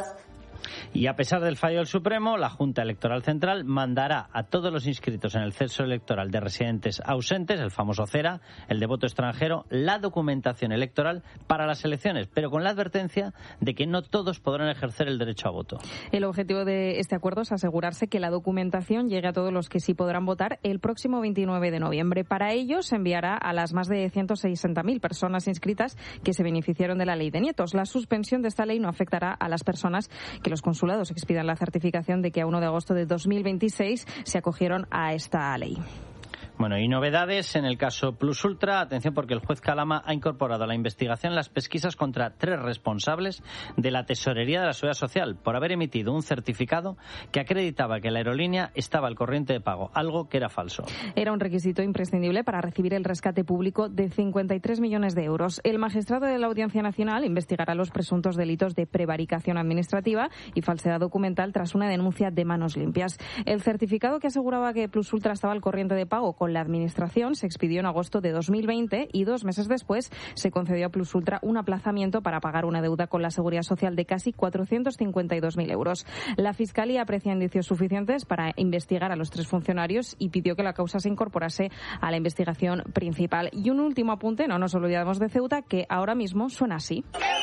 Y a pesar del fallo del Supremo, la Junta Electoral Central mandará a todos los inscritos en el censo electoral de residentes ausentes, el famoso CERA, el de voto extranjero, la documentación electoral para las elecciones, pero con la advertencia de que no todos podrán ejercer el derecho a voto. El objetivo de este acuerdo es asegurarse que la documentación llegue a todos los que sí podrán votar el próximo 29 de noviembre. Para ello se enviará a las más de 160.000 personas inscritas que se beneficiaron de la ley de nietos. La suspensión de esta ley no afectará a las personas que los consulados expidan la certificación de que a 1 de agosto de 2026 se acogieron a esta ley. Bueno, y novedades en el caso Plus Ultra. Atención, porque el juez Calama ha incorporado a la investigación las pesquisas contra 3 responsables de la Tesorería de la Seguridad Social por haber emitido un certificado que acreditaba que la aerolínea estaba al corriente de pago, algo que era falso. Era un requisito imprescindible para recibir el rescate público de 53 millones de euros. El magistrado de la Audiencia Nacional investigará los presuntos delitos de prevaricación administrativa y falsedad documental tras una denuncia de manos limpias. El certificado que aseguraba que Plus Ultra estaba al corriente de pago con la Administración se expidió en agosto de 2020 y 2 meses después se concedió a Plus Ultra un aplazamiento para pagar una deuda con la Seguridad Social de casi 452.000 euros. La Fiscalía aprecia indicios suficientes para investigar a los 3 funcionarios y pidió que la causa se incorporase a la investigación principal. Y un último apunte, no nos olvidamos de Ceuta, que ahora mismo suena así.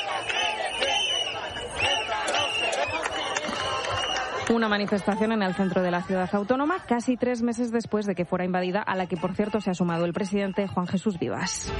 Una manifestación en el centro de la ciudad autónoma, casi 3 meses después de que fuera invadida, a la que, por cierto, se ha sumado el presidente Juan Jesús Vivas.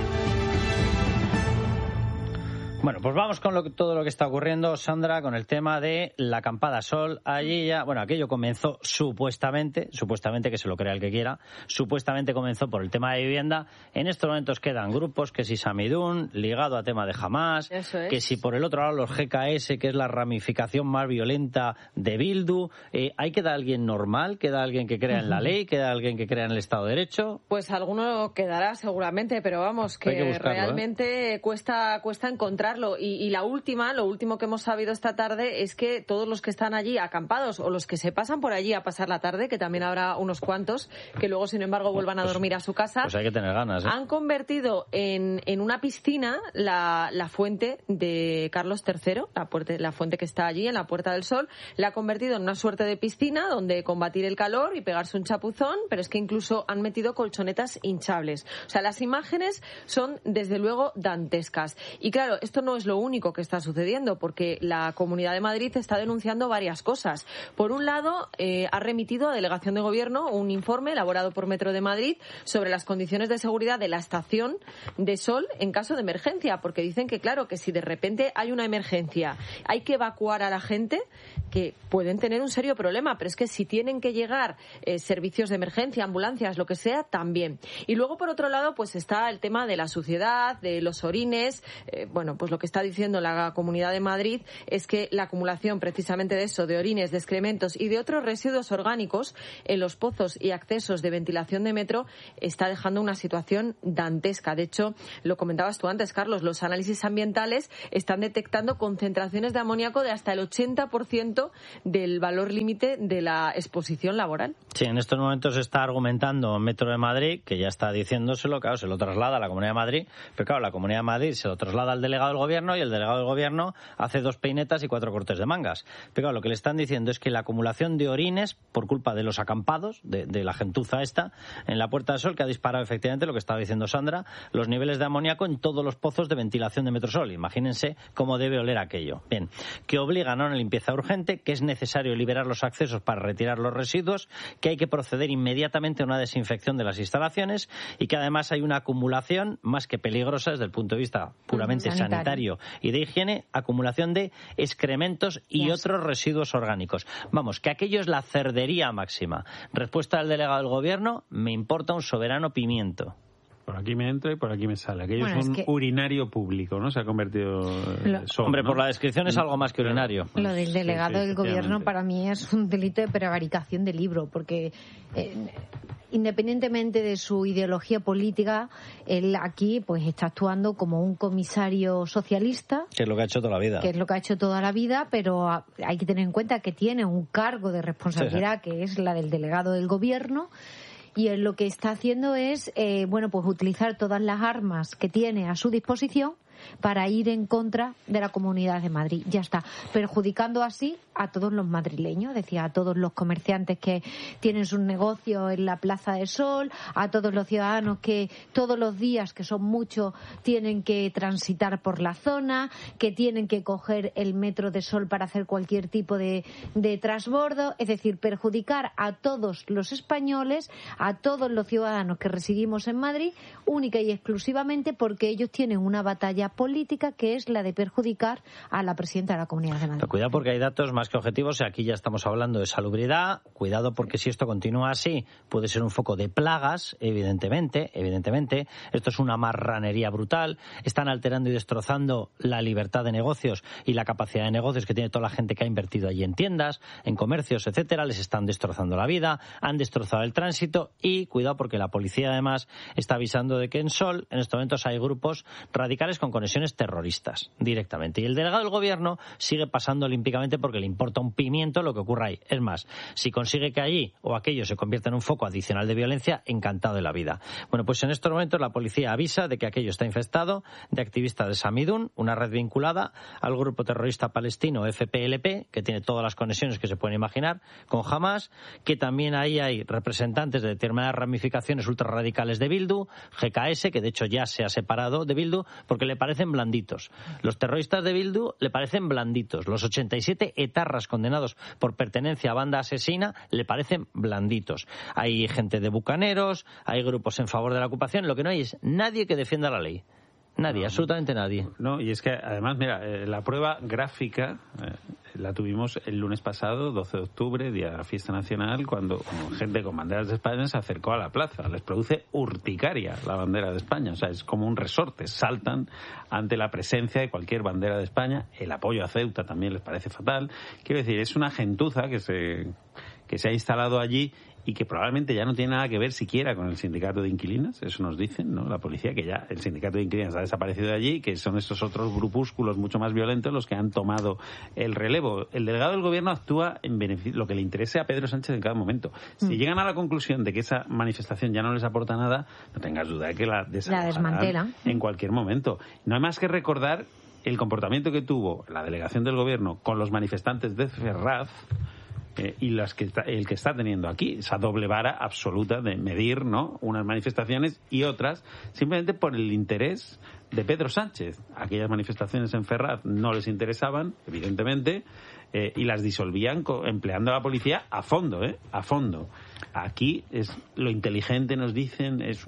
Bueno, pues vamos con todo lo que está ocurriendo, Sandra, con el tema de la acampada Sol. Allí ya, bueno, aquello comenzó supuestamente que se lo crea el que quiera, supuestamente comenzó por el tema de vivienda. En estos momentos quedan grupos, que si Samidún, ligado a tema de Hamás, que si por el otro lado los GKS, que es la ramificación más violenta de Bildu. ¿Hay queda alguien normal? ¿Queda alguien que crea en la ley? ¿Queda alguien que crea en el Estado de Derecho? Pues alguno quedará seguramente, pero vamos, que buscarlo, realmente cuesta encontrar evitarlo. Y lo último que hemos sabido esta tarde es que todos los que están allí acampados o los que se pasan por allí a pasar la tarde, que también habrá unos cuantos que luego, sin embargo, vuelvan a dormir a su casa, pues hay que tener ganas, han convertido en una piscina la fuente de Carlos III, la fuente que está allí en la Puerta del Sol, la ha convertido en una suerte de piscina donde combatir el calor y pegarse un chapuzón, pero es que incluso han metido colchonetas hinchables. O sea, las imágenes son, desde luego, dantescas. Y claro, esto no es lo único que está sucediendo, porque la Comunidad de Madrid está denunciando varias cosas. Por un lado, ha remitido a Delegación de Gobierno un informe elaborado por Metro de Madrid sobre las condiciones de seguridad de la estación de Sol en caso de emergencia, porque dicen que, claro, que si de repente hay una emergencia, hay que evacuar a la gente, que pueden tener un serio problema, pero es que si tienen que llegar servicios de emergencia, ambulancias, lo que sea, también. Y luego, por otro lado, pues está el tema de la suciedad, de los orines. Bueno, pues lo que está diciendo la Comunidad de Madrid es que la acumulación precisamente de eso, de orines, de excrementos y de otros residuos orgánicos en los pozos y accesos de ventilación de Metro está dejando una situación dantesca. De hecho, lo comentabas tú antes, Carlos, los análisis ambientales están detectando concentraciones de amoníaco de hasta el 80% del valor límite de la exposición laboral. Sí, en estos momentos está argumentando Metro de Madrid, que ya está diciéndoselo, claro, se lo traslada a la Comunidad de Madrid, pero claro, la Comunidad de Madrid se lo traslada al delegado del Gobierno y el delegado del Gobierno hace 2 peinetas y 4 cortes de mangas. Pero claro, lo que le están diciendo es que la acumulación de orines, por culpa de los acampados, de la gentuza esta, en la Puerta del Sol, que ha disparado efectivamente lo que estaba diciendo Sandra, los niveles de amoníaco en todos los pozos de ventilación de Metrosol. Imagínense cómo debe oler aquello. Bien, que obligan a una limpieza urgente, que es necesario liberar los accesos para retirar los residuos, que hay que proceder inmediatamente a una desinfección de las instalaciones y que además hay una acumulación más que peligrosa desde el punto de vista puramente sanitario y de higiene, acumulación de excrementos y otros residuos orgánicos. Vamos, que aquello es la cerdería máxima. Respuesta del delegado del Gobierno: me importa un soberano pimiento. Por aquí me entra y por aquí me sale. Aquello es un urinario público, ¿no? Se ha convertido... Hombre, por la descripción es algo más que urinario. Lo del delegado del Gobierno para mí es un delito de prevaricación de libro, porque independientemente de su ideología política, él aquí pues está actuando como un comisario socialista. Que es lo que ha hecho toda la vida. Que es lo que ha hecho toda la vida, pero hay que tener en cuenta que tiene un cargo de responsabilidad, que es la del delegado del Gobierno. Y él lo que está haciendo es, pues utilizar todas las armas que tiene a su disposición para ir en contra de la Comunidad de Madrid. Ya está, perjudicando así a todos los madrileños, decía, a todos los comerciantes que tienen sus negocios en la Plaza del Sol, a todos los ciudadanos que todos los días, que son muchos, tienen que transitar por la zona, que tienen que coger el metro de Sol para hacer cualquier tipo de transbordo, es decir, perjudicar a todos los españoles, a todos los ciudadanos que residimos en Madrid, única y exclusivamente porque ellos tienen una batalla política que es la de perjudicar a la presidenta de la Comunidad de Madrid. Pero cuidado, porque hay datos más que objetivos, y aquí ya estamos hablando de salubridad. Cuidado, porque si esto continúa así puede ser un foco de plagas, evidentemente. Esto es una marranería brutal. Están alterando y destrozando la libertad de negocios y la capacidad de negocios que tiene toda la gente que ha invertido allí en tiendas, en comercios, etcétera. Les están destrozando la vida, han destrozado el tránsito y cuidado, porque la policía además está avisando de que en Sol en estos momentos hay grupos radicales con conexiones terroristas directamente. Y el delegado del Gobierno sigue pasando olímpicamente porque le importa un pimiento lo que ocurra ahí. Es más, si consigue que allí o aquello se convierta en un foco adicional de violencia, encantado de la vida. Bueno, pues en estos momentos la policía avisa de que aquello está infestado de activistas de Samidun, una red vinculada al grupo terrorista palestino FPLP, que tiene todas las conexiones que se pueden imaginar con Hamas, que también ahí hay representantes de determinadas ramificaciones ultrarradicales de Bildu, GKS, que de hecho ya se ha separado de Bildu porque le parecen blanditos. Los terroristas de Bildu le parecen blanditos. Los 87 etarras condenados por pertenencia a banda asesina le parecen blanditos. Hay gente de bucaneros, hay grupos en favor de la ocupación. Lo que no hay es nadie que defienda la ley. Nadie, absolutamente nadie. No, y es que además, mira, la prueba gráfica la tuvimos el lunes pasado, 12 de octubre, día de la fiesta nacional, cuando gente con banderas de España se acercó a la plaza. Les produce urticaria la bandera de España, o sea, es como un resorte. Saltan ante la presencia de cualquier bandera de España. El apoyo a Ceuta también les parece fatal. Quiero decir, es una gentuza que que se ha instalado allí y que probablemente ya no tiene nada que ver siquiera con el sindicato de inquilinos, eso nos dicen, ¿no? La policía, que ya el sindicato de inquilinos ha desaparecido de allí, que son estos otros grupúsculos mucho más violentos los que han tomado el relevo. El delegado del gobierno actúa en beneficio, lo que le interese a Pedro Sánchez en cada momento. Si llegan a la conclusión de que esa manifestación ya no les aporta nada, no tengas duda de que la desmantelan en cualquier momento. No hay más que recordar el comportamiento que tuvo la delegación del gobierno con los manifestantes de Ferraz, y el que está teniendo aquí, esa doble vara absoluta de medir, ¿no?, unas manifestaciones y otras, simplemente por el interés de Pedro Sánchez. Aquellas manifestaciones en Ferraz no les interesaban, evidentemente, y las disolvían empleando a la policía a fondo, a fondo. Aquí es lo inteligente, nos dicen, es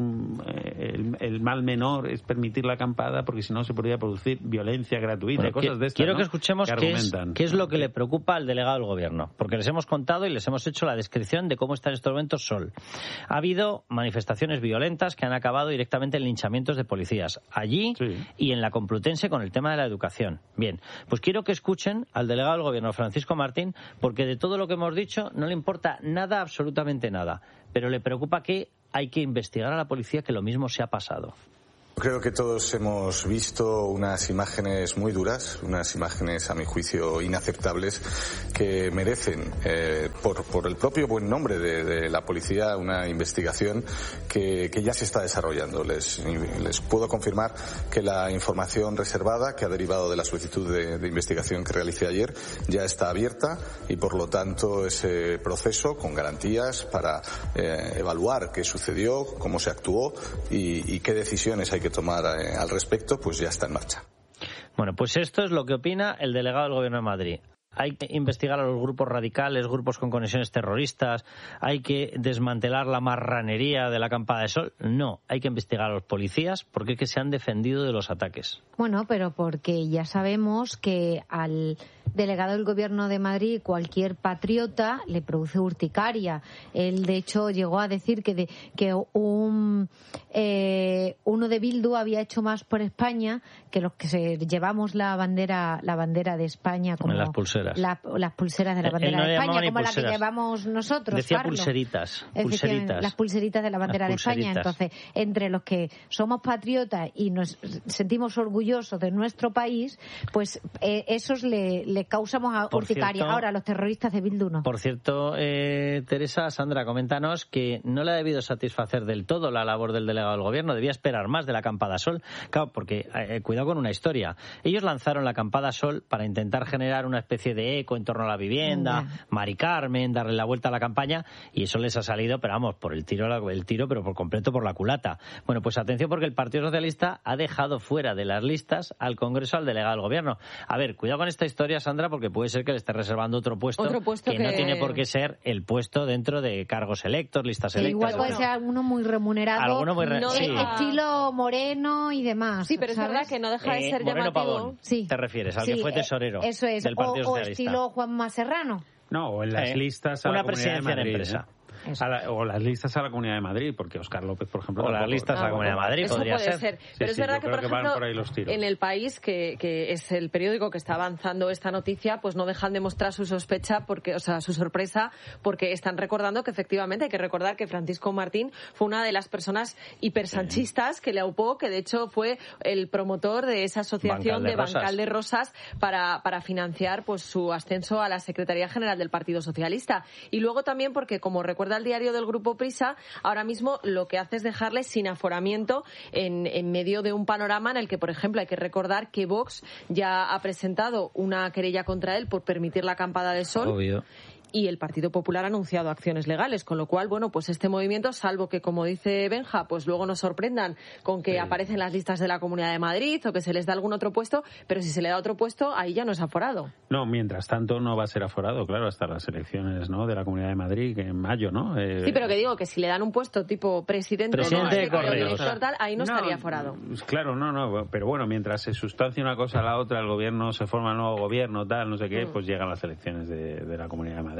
el mal menor es permitir la acampada, porque si no se podría producir violencia gratuita, cosas de estas. Quiero ¿no?, que escuchemos qué es lo que Sí. le preocupa al delegado del gobierno, porque les hemos contado y les hemos hecho la descripción de cómo está en estos momentos Sol. Ha habido manifestaciones violentas que han acabado directamente en linchamientos de policías allí y en la Complutense con el tema de la educación. Bien, pues quiero que escuchen al delegado del gobierno, Francisco Martín, porque de todo lo que hemos dicho no le importa nada, absolutamente nada, pero le preocupa que hay que investigar a la policía que lo mismo se ha pasado. Creo que todos hemos visto unas imágenes muy duras, unas imágenes a mi juicio inaceptables que merecen, por el propio buen nombre de la policía, una investigación que ya se está desarrollando. Les puedo confirmar que la información reservada que ha derivado de la solicitud de investigación que realicé ayer ya está abierta y por lo tanto ese proceso con garantías para evaluar qué sucedió, cómo se actuó y qué decisiones hay que tomar al respecto, pues ya está en marcha. Bueno, pues esto es lo que opina el delegado del Gobierno de Madrid. Hay que investigar a los grupos radicales, grupos con conexiones terroristas, hay que desmantelar la marranería de la acampada de Sol. No, hay que investigar a los policías porque es que se han defendido de los ataques. Bueno, pero porque ya sabemos que al delegado del Gobierno de Madrid cualquier patriota le produce urticaria. Él, de hecho, llegó a decir que uno de Bildu había hecho más por España que los que llevamos la bandera de España, como las pulseras. Las pulseras de la bandera de España, como la que llevamos nosotros. Decía Carlos. pulseritas. Las pulseritas de la bandera de España. Entonces, entre los que somos patriotas y nos sentimos orgullosos de nuestro país, pues esos le causamos a urticaria. Ahora, los terroristas de Bildu no. Por cierto, Teresa, Sandra, coméntanos que no le ha debido satisfacer del todo la labor del delegado del gobierno. Debía esperar más de la acampada Sol. Claro, porque, cuidado con una historia. Ellos lanzaron la acampada Sol para intentar generar una especie de eco en torno a la vivienda, Mari Carmen, darle la vuelta a la campaña, y eso les ha salido, pero vamos, por el tiro, pero por completo por la culata. Bueno, pues atención, porque el Partido Socialista ha dejado fuera de las listas al Congreso al delegado del gobierno. A ver, cuidado con esta historia, Sandra, porque puede ser que le esté reservando otro puesto que no tiene por qué ser el puesto dentro de cargos electos, listas electas. Igual puede ser alguno muy remunerado, estilo Moreno y demás. Sí, pero es verdad que no deja de ser Moreno llamativo. Pavón, ¿te refieres? Al que fue tesorero eso es. del Partido Socialista. O estilo Juanma Serrano. No, o en las listas a una la Comunidad de presidencia Madrid. en empresa. O las listas a la Comunidad de Madrid, porque Óscar López, por ejemplo... O las listas a la Comunidad de Madrid, eso podría puede ser. Pero es verdad que, por ejemplo, por ahí los tiros. en El País, que es el periódico que está avanzando esta noticia, pues no dejan de mostrar su sospecha, su sorpresa, porque están recordando que efectivamente hay que recordar que Francisco Martín fue una de las personas hipersanchistas que le aupó, que de hecho fue el promotor de esa asociación de Bancal de Rosas para financiar pues su ascenso a la Secretaría General del Partido Socialista. Y luego también porque, como recuerda el diario del Grupo Prisa, ahora mismo lo que hace es dejarle sin aforamiento en medio de un panorama en el que, por ejemplo, hay que recordar que Vox ya ha presentado una querella contra él por permitir la acampada de Sol. Obvio. Y el Partido Popular ha anunciado acciones legales, con lo cual, bueno, pues este movimiento, salvo que, como dice Benja, pues luego nos sorprendan con que aparecen las listas de la Comunidad de Madrid o que se les da algún otro puesto, pero si se le da otro puesto, ahí ya no es aforado. No, mientras tanto no va a ser aforado, claro, hasta las elecciones, ¿no?, de la Comunidad de Madrid, que en mayo, ¿no? Sí, pero que digo que si le dan un puesto tipo presidente de Correos, tal, ahí no estaría aforado. Claro, no, pero bueno, mientras se sustancia una cosa a la otra, el gobierno se forma el nuevo gobierno, tal, no sé qué, pues llegan las elecciones de la Comunidad de Madrid.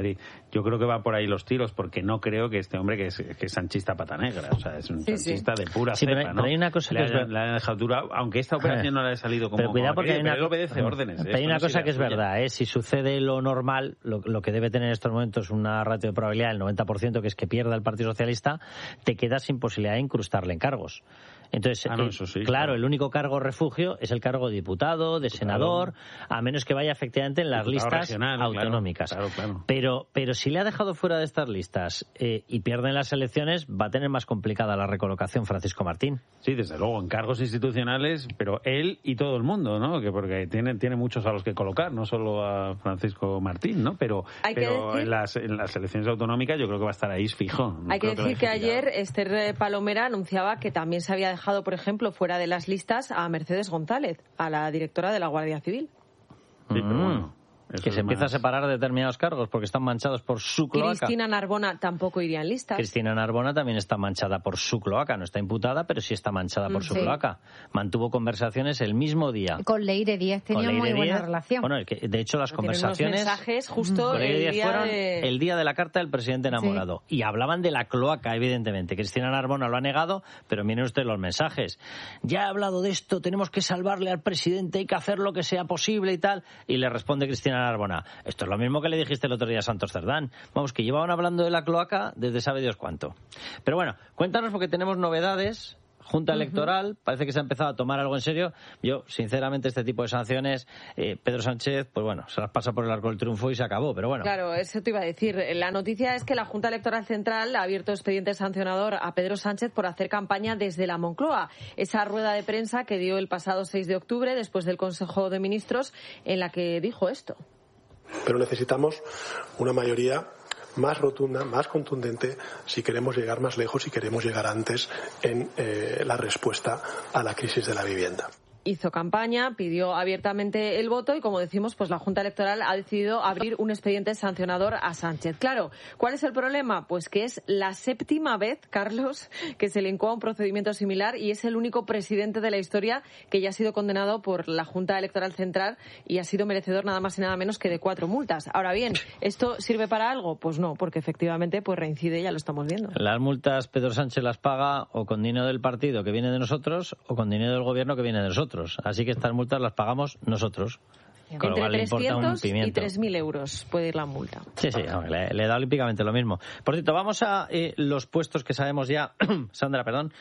Madrid. Yo creo que va por ahí los tiros, porque no creo que este hombre, que es sanchista pata negra, o sea, es un sanchista de pura cepa, pero hay una cosa le han dejado dura, aunque esta operación no le haya salido como... Pero cuidado, porque él obedece órdenes. Pero hay una cosa que es verdad, si sucede lo normal, lo que debe tener en estos momentos una ratio de probabilidad del 90%, que es que pierda el Partido Socialista, te quedas sin posibilidad de incrustarle en cargos. Entonces, eso sí, claro, el único cargo refugio es el cargo de diputado, de senador, a menos que vaya efectivamente en las listas regional, autonómicas. Claro. Pero si le ha dejado fuera de estas listas y pierden las elecciones, va a tener más complicada la recolocación Francisco Martín. Sí, desde luego, en cargos institucionales, pero él y todo el mundo, ¿no? Porque tiene muchos a los que colocar, no solo a Francisco Martín, ¿no? Pero en las elecciones autonómicas yo creo que va a estar ahí fijo. Hay que decir que ayer Esther Palomera anunciaba que también se había dejado, por ejemplo, fuera de las listas a Mercedes González, a la directora de la Guardia Civil. Sí, pero bueno, que se empieza a separar determinados cargos porque están manchados por su cloaca. Cristina Narbona tampoco iría en listas. Cristina Narbona también está manchada por su cloaca, no está imputada, pero sí está manchada por su cloaca. Mantuvo conversaciones el mismo día. Con Leire Díaz tenía muy buena relación. Bueno, de hecho las conversaciones unos mensajes justo con Leire Díaz fueron de... el día de la carta del presidente enamorado. Sí. Y hablaban de la cloaca, evidentemente. Cristina Narbona lo ha negado, pero miren ustedes los mensajes. Ya he hablado de esto, tenemos que salvarle al presidente, hay que hacer lo que sea posible y tal. Y le responde Cristina Narbona: esto es lo mismo que le dijiste el otro día a Santos Cerdán. Vamos, que llevaban hablando de la cloaca desde sabe Dios cuánto. Pero bueno, cuéntanos, porque tenemos novedades. Junta Electoral, parece que se ha empezado a tomar algo en serio. Yo, sinceramente, este tipo de sanciones, Pedro Sánchez, pues bueno, se las pasa por el arco del triunfo y se acabó, pero bueno. Claro, eso te iba a decir. La noticia es que la Junta Electoral Central ha abierto expediente sancionador a Pedro Sánchez por hacer campaña desde la Moncloa. Esa rueda de prensa que dio el pasado 6 de octubre, después del Consejo de Ministros, en la que dijo esto. Pero necesitamos una mayoría más rotunda, más contundente, si queremos llegar más lejos y queremos llegar antes en la respuesta a la crisis de la vivienda. Hizo campaña, pidió abiertamente el voto y, como decimos, pues la Junta Electoral ha decidido abrir un expediente sancionador a Sánchez. Claro, ¿cuál es el problema? Pues que es la 7ª vez, Carlos, que se le incoa un procedimiento similar y es el único presidente de la historia que ya ha sido condenado por la Junta Electoral Central y ha sido merecedor nada más y nada menos que de 4 multas. Ahora bien, ¿esto sirve para algo? Pues no, porque efectivamente pues reincide, ya lo estamos viendo. Las multas Pedro Sánchez las paga o con dinero del partido que viene de nosotros o con dinero del gobierno que viene de nosotros. Así que estas multas las pagamos nosotros. Con entre 300 y 3.000 euros puede ir la multa. Sí, le da olímpicamente lo mismo. Por cierto, vamos a los puestos que sabemos ya, Sandra,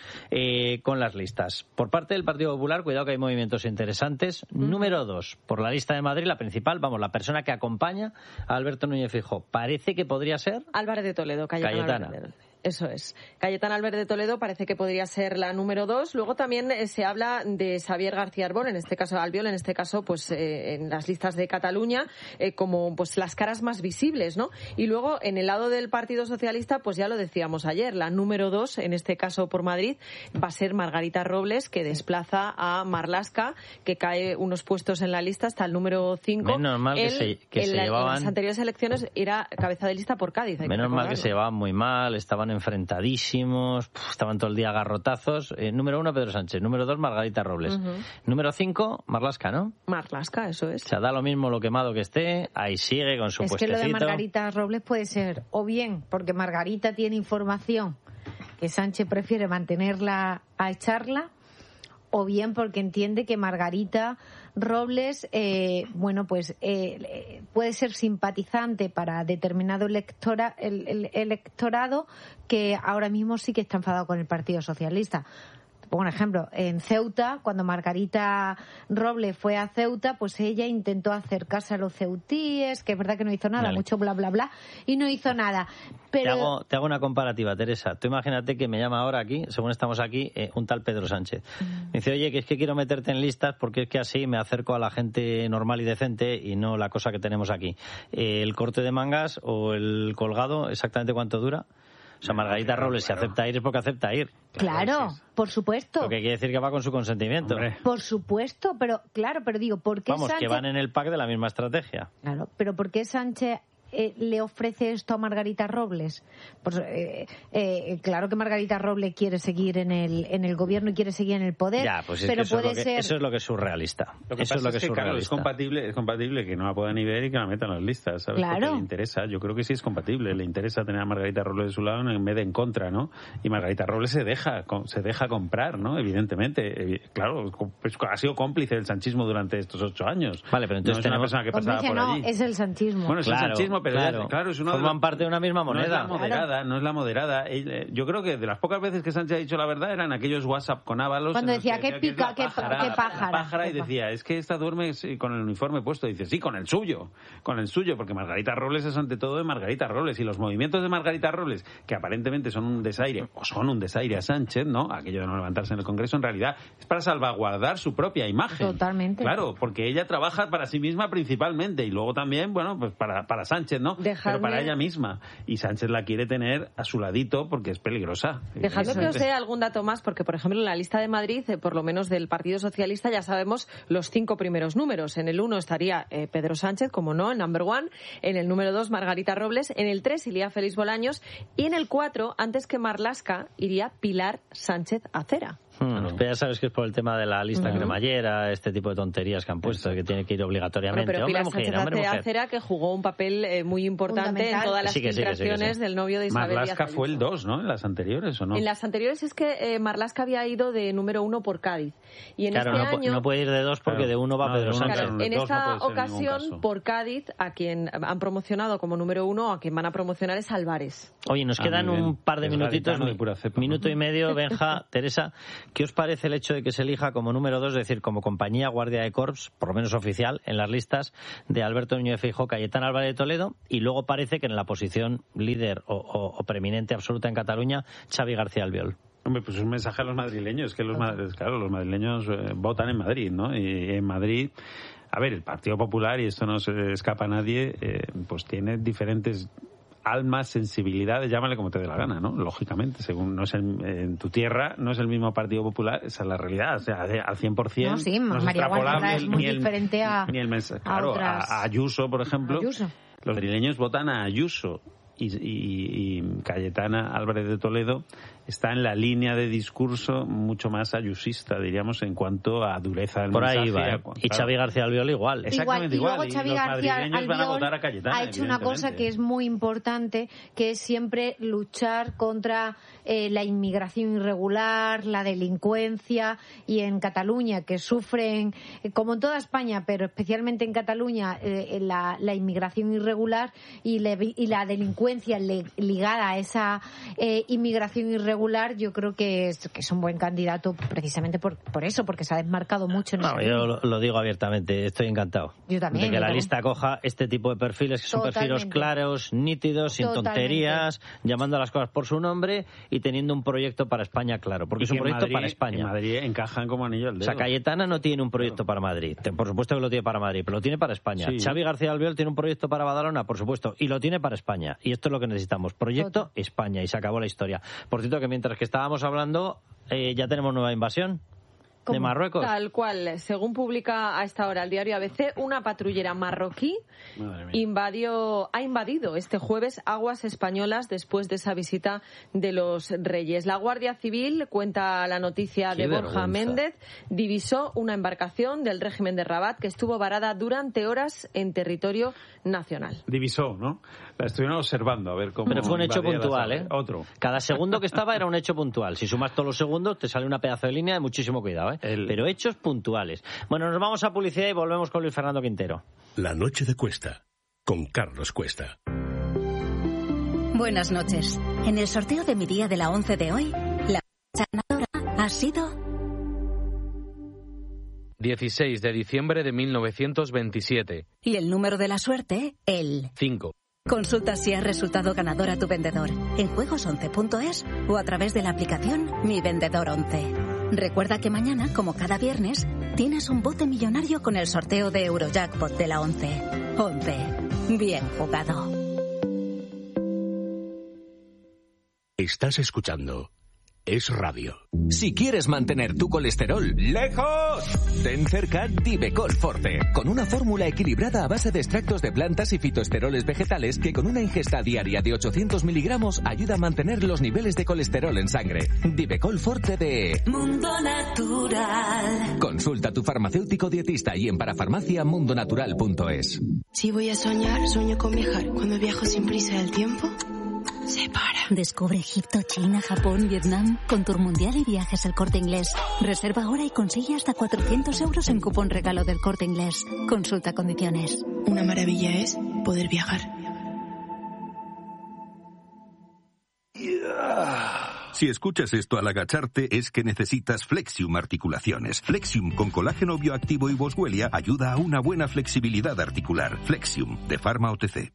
con las listas. Por parte del Partido Popular, cuidado que hay movimientos interesantes. Número 2, por la lista de Madrid, la principal, la persona que acompaña a Alberto Núñez Feijóo. Parece que podría ser... Álvarez de Toledo, Cayetana. Eso es. Cayetana Álvarez de Toledo parece que podría ser la número 2. Luego también se habla de Xavier García Arbón, en este caso Albiol, en este caso pues en las listas de Cataluña, como pues las caras más visibles, ¿no? Y luego en el lado del Partido Socialista, pues ya lo decíamos ayer, la número 2, en este caso por Madrid, va a ser Margarita Robles, que desplaza a Marlaska, que cae unos puestos en la lista hasta el número 5. Menos mal que se llevaban... En las anteriores elecciones era cabeza de lista por Cádiz. Menos mal que se llevaban muy mal, estaban enfrentadísimos, estaban todo el día a garrotazos. Número 1, Pedro Sánchez. Número 2, Margarita Robles. Número 5, Marlaska, ¿no? Marlaska, eso es. O sea, da lo mismo lo quemado que esté, ahí sigue con su puestecito. Es que lo de Margarita Robles puede ser, o bien porque Margarita tiene información que Sánchez prefiere mantenerla a echarla, o bien porque entiende que Margarita Robles, puede ser simpatizante para determinado electorado que ahora mismo sí que está enfadado con el Partido Socialista. Pongo un ejemplo, en Ceuta, cuando Margarita Robles fue a Ceuta, pues ella intentó acercarse a los ceutíes, que es verdad que no hizo nada, mucho bla, bla, bla, y no hizo nada. Pero... Te hago una comparativa, Teresa. Tú imagínate que me llama ahora aquí, según estamos aquí, un tal Pedro Sánchez. Me dice, oye, que es que quiero meterte en listas porque es que así me acerco a la gente normal y decente y no la cosa que tenemos aquí. ¿El corte de mangas o el colgado, exactamente cuánto dura? O sea, Margarita Robles, si acepta ir es porque acepta ir. Claro, por supuesto. Lo que quiere decir que va con su consentimiento. Hombre. Por supuesto, pero digo, ¿por qué Sánchez... que van en el pack de la misma estrategia. Claro, pero ¿por qué Sánchez le ofrece esto a Margarita Robles? Pues claro que Margarita Robles quiere seguir en el gobierno y quiere seguir en el poder, pues pero puede ser... Eso es lo que es surrealista. Lo que eso pasa es lo que es claro, surrealista. es compatible que no la puedan ni ver y que la metan en las listas, ¿sabes? Claro. Porque le interesa, yo creo que sí es compatible, le interesa tener a Margarita Robles de su lado en vez de en contra, ¿no? Y Margarita Robles se deja comprar, ¿no? Evidentemente, claro, pues ha sido cómplice del sanchismo durante estos 8 años. Vale, pero entonces no es una persona que pasaba por allí. Es el sanchismo. Bueno, es el sanchismo, pero claro, es forman parte de una misma moneda. No es la moderada. Yo creo que de las pocas veces que Sánchez ha dicho la verdad eran aquellos WhatsApp con Ábalos. Cuando decía, ¿qué pica, qué pájara? Y decía, es que esta duerme con el uniforme puesto. Dice, sí, con el suyo, porque Margarita Robles es ante todo de Margarita Robles. Y los movimientos de Margarita Robles, que aparentemente son un desaire a Sánchez, ¿no? Aquello de no levantarse en el Congreso, en realidad es para salvaguardar su propia imagen. Totalmente. Claro, porque ella trabaja para sí misma principalmente y luego también, bueno, pues para Sánchez, ¿no? Pero para ella misma. Y Sánchez la quiere tener a su ladito porque es peligrosa. Dejadme que os dé algún dato más, porque, por ejemplo, en la lista de Madrid, por lo menos del Partido Socialista, ya sabemos los 5 primeros números. En el 1 estaría Pedro Sánchez, como no, el number 1. En el número 2, Margarita Robles. En el 3 iría Félix Bolaños. Y en el 4, antes que Marlaska, iría Pilar Sánchez Acera. Pero ya sabes que es por el tema de la lista cremallera, este tipo de tonterías que han puesto, que tiene que ir obligatoriamente. Pero Pilar Sánchez Acera, que jugó un papel muy importante en todas las filtraciones del novio de Isabel Díaz Ayuso. Marlaska fue el 2, ¿no? En las anteriores, ¿o no? En las anteriores es que Marlaska había ido de número 1 por Cádiz. Y en este año... no puede ir de 2 porque de 1 va Pedro Sánchez. Claro, en esta ocasión, por Cádiz, a quien han promocionado como número 1, a quien van a promocionar es Álvarez. Oye, nos quedan un par de minutitos, minuto y medio, Benja, Teresa. ¿Qué os parece el hecho de que se elija como número 2, es decir, como compañía guardia de corps, por lo menos oficial, en las listas de Alberto Núñez Feijóo, Cayetana Álvarez de Toledo, y luego parece que en la posición líder o preeminente absoluta en Cataluña, Xavi García Albiol? Hombre, pues un mensaje a los madrileños, que los madrileños votan en Madrid, ¿no? Y en Madrid, a ver, el Partido Popular, y esto no se escapa a nadie, pues tiene diferentes almas, sensibilidades, llámale como te dé la gana, ¿no? Lógicamente, según no es en tu tierra, no es el mismo Partido Popular, esa es la realidad, o sea, al 100%. No, sí, María Guardiola es muy diferente a Ayuso, por ejemplo. Ayuso. Los madrileños votan a Ayuso y Cayetana Álvarez de Toledo está en la línea de discurso mucho más ayusista, diríamos, en cuanto a dureza del mensaje. Por ahí va, y Xavi García Albiol igual. Exactamente igual. Y luego Xavi García Albiol ha hecho una cosa que es muy importante, que es siempre luchar contra la inmigración irregular, la delincuencia, y en Cataluña, que sufren, como en toda España, pero especialmente en Cataluña, la inmigración irregular y la delincuencia ligada a esa inmigración irregular, yo creo que es un buen candidato precisamente por eso, porque se ha desmarcado mucho en yo lo digo abiertamente, estoy encantado. Yo también. De que la lista coja este tipo de perfiles, que son perfiles claros, nítidos, sin tonterías, llamando a las cosas por su nombre y teniendo un proyecto para España claro, porque es un proyecto para España. En Madrid encajan como anillo al dedo. O sea, Cayetana no tiene un proyecto para Madrid, por supuesto que lo tiene para Madrid, pero lo tiene para España. Sí. Xavi García Albiol tiene un proyecto para Badalona, por supuesto, y lo tiene para España. Y esto es lo que necesitamos, proyecto España, y se acabó la historia. Por cierto, que mientras que estábamos hablando, ya tenemos nueva invasión de Marruecos. Tal cual. Según publica a esta hora el diario ABC, una patrullera marroquí ha invadido este jueves aguas españolas después de esa visita de los Reyes. La Guardia Civil, cuenta la noticia de Borja Méndez, divisó una embarcación del régimen de Rabat que estuvo varada durante horas en territorio nacional. Divisó, ¿no? La estuvieron observando a ver cómo. Pero fue un hecho puntual, ¿eh? Otro. Cada segundo que estaba era un hecho puntual. Si sumas todos los segundos, te sale una pedazo de línea de muchísimo cuidado, ¿eh? Pero hechos puntuales. Bueno, nos vamos a publicidad y volvemos con Luis Fernando Quintero. La noche de Cuesta, con Carlos Cuesta. Buenas noches. En el sorteo de mi día de la 11 de hoy, la ganadora ha sido 16 de diciembre de 1927. Y el número de la suerte, el 5. Consulta si has resultado ganador a tu vendedor en juegos11.es o a través de la aplicación Mi Vendedor 11. Recuerda que mañana, como cada viernes, tienes un bote millonario con el sorteo de Eurojackpot de la 11. 11. Bien jugado. Estás escuchando es radio. Si quieres mantener tu colesterol lejos, ten cerca Divecol Forte, con una fórmula equilibrada a base de extractos de plantas y fitoesteroles vegetales que con una ingesta diaria de 800 miligramos ayuda a mantener los niveles de colesterol en sangre. Divecol Forte de Mundo Natural. Consulta a tu farmacéutico dietista y en parafarmaciamundonatural.es. Si voy a soñar, sueño con viajar. Cuando viajo sin prisa del tiempo se para. Descubre Egipto, China, Japón, Vietnam con Tour Mundial y Viajes El Corte Inglés. Reserva ahora y consigue hasta 400 euros en cupón regalo del Corte Inglés. Consulta condiciones. Una maravilla es poder viajar. Si escuchas esto al agacharte es que necesitas Flexium Articulaciones. Flexium con colágeno bioactivo y boswellia ayuda a una buena flexibilidad articular. Flexium de Pharma OTC.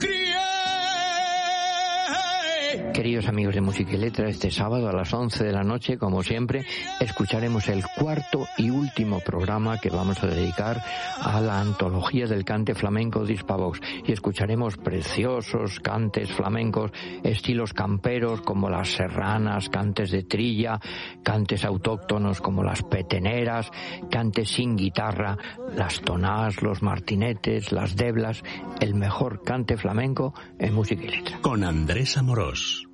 Queridos amigos de Música y Letra, este sábado a las 11 de la noche, como siempre, escucharemos el cuarto y último programa que vamos a dedicar a la antología del cante flamenco de Hispavox. Y escucharemos preciosos cantes flamencos, estilos camperos como las serranas, cantes de trilla, cantes autóctonos como las peteneras, cantes sin guitarra, las tonás, los martinetes, las deblas, el mejor cante flamenco en Música y Letra. Con Andrés Amorós.